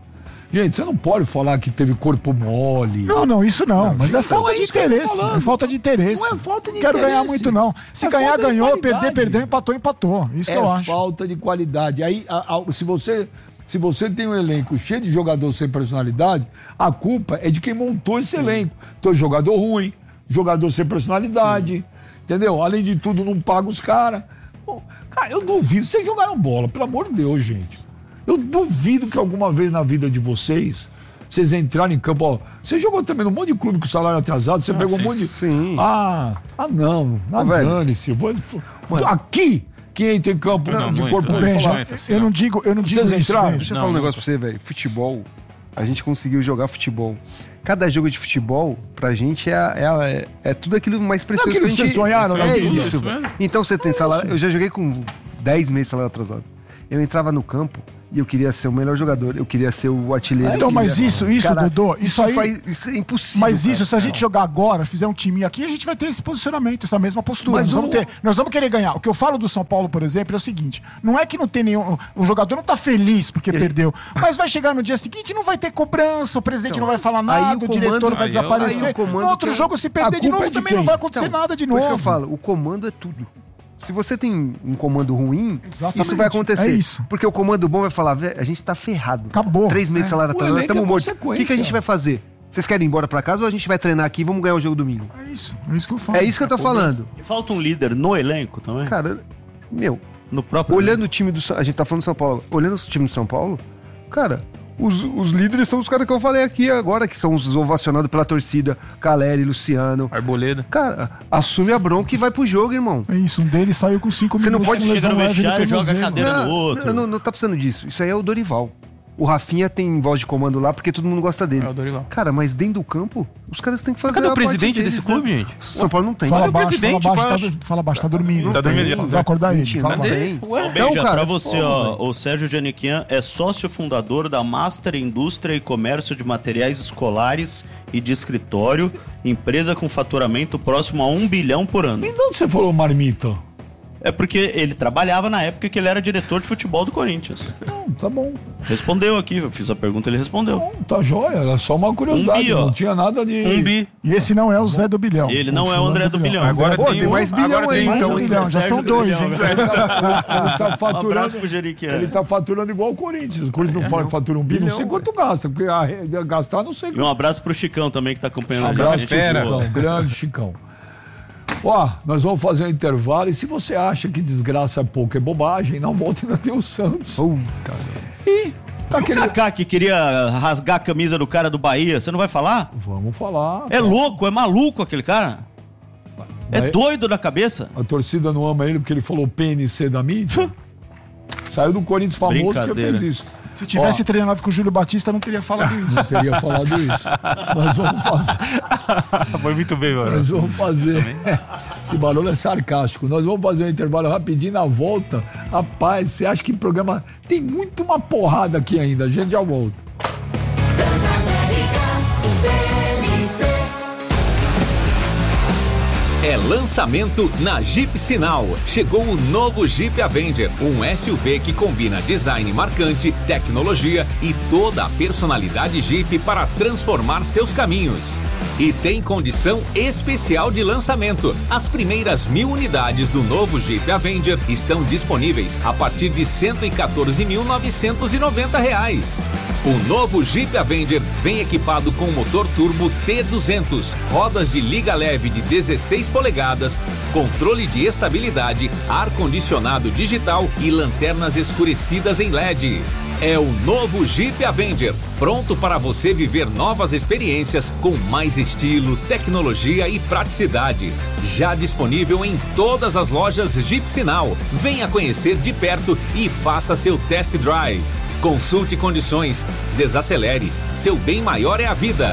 Gente, você não pode falar que teve corpo mole. Não, não, isso não. Mas é então falta é de isso que eu tô interesse. falando. É falta de interesse. Não é falta de Quero interesse. ganhar muito, não. Se É ganhar, falta de ganhou. qualidade. Perder, perdeu. Empatou, empatou. Isso É que eu acho. falta de qualidade. Aí, a- a- se você... Se você tem um elenco cheio de jogador sem personalidade, a culpa é de quem montou esse elenco. Então, jogador ruim, jogador sem personalidade, entendeu? Além de tudo, não paga os caras. Cara, eu duvido. Vocês jogaram bola, pelo amor de Deus, gente. Eu duvido que alguma vez na vida de vocês, vocês entrarem em campo. Ó, você jogou também num monte de clube com salário atrasado, você pegou um monte de. sim. Ah, ah não. Ah, Ô, velho. dane-se. Vou... Aqui, quem entra em campo Não, de muito, corpo muito. bem. Bem, já, Muito, assim, eu não. não digo, eu não digo Vocês isso. entraram? Bem. Deixa eu Não, falar um não. negócio pra você, velho. Futebol, a gente conseguiu jogar futebol. Cada jogo de futebol, pra gente, é, é, é, é tudo aquilo mais precioso aquilo que a que gente... vocês sonharam na É vida. isso. Isso mesmo. Então você tem salário... Eu já joguei com dez meses de salário atrasado. Eu entrava no campo e eu queria ser o melhor jogador. Eu queria ser o artilheiro. Então, eu mas queria- isso, isso, Cara, Dodô, isso aí- faz- isso é impossível. Mas cara. isso, se a gente jogar agora, fizer um time aqui, a gente vai ter esse posicionamento, essa mesma postura. Mas Nós vamos, o- ter, nós vamos querer ganhar. O que eu falo do São Paulo, por exemplo, é o seguinte: não é que não tem nenhum. O jogador não tá feliz porque perdeu. Mas vai chegar no dia seguinte, não vai ter cobrança, o presidente Então, não vai falar aí nada, o o diretor comando- vai aí é o- desaparecer. aí o comando No outro que é- jogo, se perder A de culpa novo, é de também quem? não vai acontecer Então, nada de Por novo. isso que eu falo, o comando é tudo. Se você tem um comando ruim, Exatamente, isso vai acontecer. é isso. Porque o comando bom vai falar, "Vé, a gente tá ferrado. Acabou. Três meses de É. salário O atrasado, elenco estamos é mortos. O consequência. que, que a gente vai fazer? Vocês querem ir embora pra casa ou a gente vai treinar aqui e vamos ganhar o jogo domingo? É isso, é isso que eu falo. É isso que eu tô falando. E falta um líder no elenco também? Cara, meu, No próprio olhando o time do São... A gente tá falando do São Paulo. Olhando o time do São Paulo, cara, os, os líderes são os caras que eu falei aqui agora, que são os ovacionados pela torcida. Caleri, Luciano. Arboleda. Cara, assume a bronca e vai pro jogo, irmão. É isso, um deles saiu com cinco Você não minutos. pode com chegar lesão no leve vestiário e joga a tornozelo. cadeira Não, no outro. Não, não, não tá precisando disso. Isso aí é o Dorival. O Rafinha tem voz de comando lá porque todo mundo gosta dele. É o Dorival. Cara, mas dentro do campo, os caras têm que fazer Cadê o a parte presidente deles, desse né? clube, gente? São Paulo não tem. Fala Olha o baixo, fala presidente, baixo, tá, baixo. fala baixo, tá dormindo. Tá dormindo. Vai acordar ele. Mentira, Fala não baixo. tem. Ué? Ô, Então, Benja, cara, pra você, como, ó, velho? o Sérgio Giannichyan é sócio fundador da Master Indústria e Comércio de Materiais Escolares e de Escritório, empresa com faturamento próximo a um bilhão por ano. E de onde você falou marmita? É porque ele trabalhava na época que ele era diretor de futebol do Corinthians. Não, tá bom. Respondeu aqui, eu fiz a pergunta, ele respondeu. Não, tá jóia. Era só uma curiosidade. Um bi, ó. Não tinha nada de... Um bi. E esse não é o Zé do Bilhão. Ele não é o André do Bilhão. Agora Pô, tem, tem um, mais bilhão agora aí, tem Mais então, um esse bilhão, é já Sérgio são do dois, Bilhão, hein? velho. Ele tá Um abraço faturando... pro Giannichyan. Ele tá faturando igual o Corinthians. O Corinthians não fala que fatura um bi, não sei quanto gasta. Porque a, gastar não sei E um abraço pro Chicão também, que tá acompanhando a Abraço, gente. fera. Boa. Chicão, grande Chicão. Ó, nós vamos fazer um intervalo e se você acha que desgraça é pouco, é bobagem, na volta ainda tem o Santos. Puta, E tá O querendo... Kaká que queria rasgar a camisa do cara do Bahia, você não vai falar? Vamos falar. É louco, é maluco aquele cara. É Mas- doido da cabeça. A torcida não ama ele porque ele falou P N C da mídia. Saiu do Corinthians famoso porque Brincadeira. fez isso. Se tivesse Ó, treinado com o Júlio Batista, não teria falado não isso. teria falado isso. Nós vamos fazer. Foi muito bem, mano. Nós vamos fazer. Esse barulho é sarcástico. Nós vamos fazer um intervalo rapidinho na volta. Rapaz, você acha que o programa tem muito uma porrada aqui ainda? A gente já volta. É lançamento na Jeep Sinal. Chegou o novo Jeep Avenger, um S U V que combina design marcante, tecnologia e toda a personalidade Jeep para transformar seus caminhos. E tem condição especial de lançamento. As primeiras mil unidades do novo Jeep Avenger estão disponíveis a partir de cento e quatorze mil novecentos e noventa reais. O novo Jeep Avenger vem equipado com motor turbo T duzentos, rodas de liga leve de dezesseis polegadas, controle de estabilidade, ar-condicionado digital e lanternas escurecidas em L E D. É o novo Jeep Avenger, pronto para você viver novas experiências com mais estilo, tecnologia e praticidade. Já disponível em todas as lojas Jeep Sinal. Venha conhecer de perto e faça seu test drive. Consulte condições, desacelere, seu bem maior é a vida.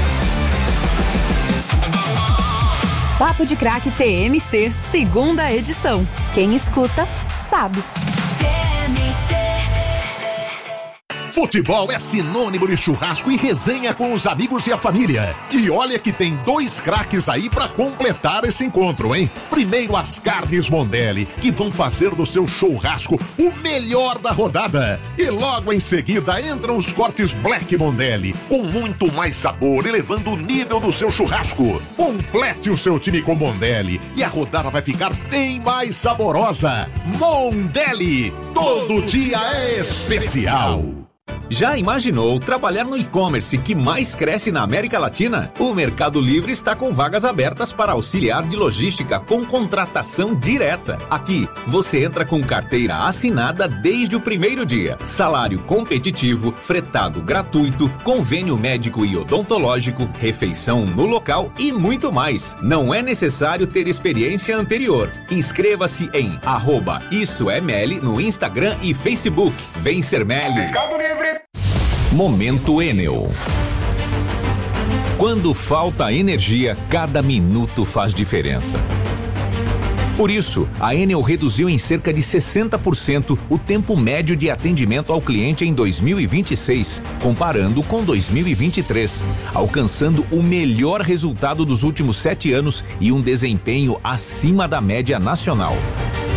Papo de Craque T M C, segunda edição. Quem escuta, sabe. Futebol é sinônimo de churrasco e resenha com os amigos e a família. E olha que tem dois craques aí pra completar esse encontro, hein? Primeiro as carnes Mondelli, que vão fazer do seu churrasco o melhor da rodada. E logo em seguida entram os cortes Black Mondelli, com muito mais sabor, elevando o nível do seu churrasco. Complete o seu time com Mondelli e a rodada vai ficar bem mais saborosa. Mondelli, todo dia é especial. Já imaginou trabalhar no e-commerce que mais cresce na América Latina? O Mercado Livre está com vagas abertas para auxiliar de logística com contratação direta. Aqui, você entra com carteira assinada desde o primeiro dia, salário competitivo, fretado gratuito, convênio médico e odontológico, refeição no local e muito mais. Não é necessário ter experiência anterior. Inscreva-se em arroba Isso é Meli no Instagram e Facebook. Vem ser Meli. Mercado Livre. Momento Enel. Quando falta energia, cada minuto faz diferença. Por isso, a Enel reduziu em cerca de sessenta por cento o tempo médio de atendimento ao cliente em dois mil e vinte e seis, comparando com dois mil e vinte e três, alcançando o melhor resultado dos últimos sete anos e um desempenho acima da média nacional.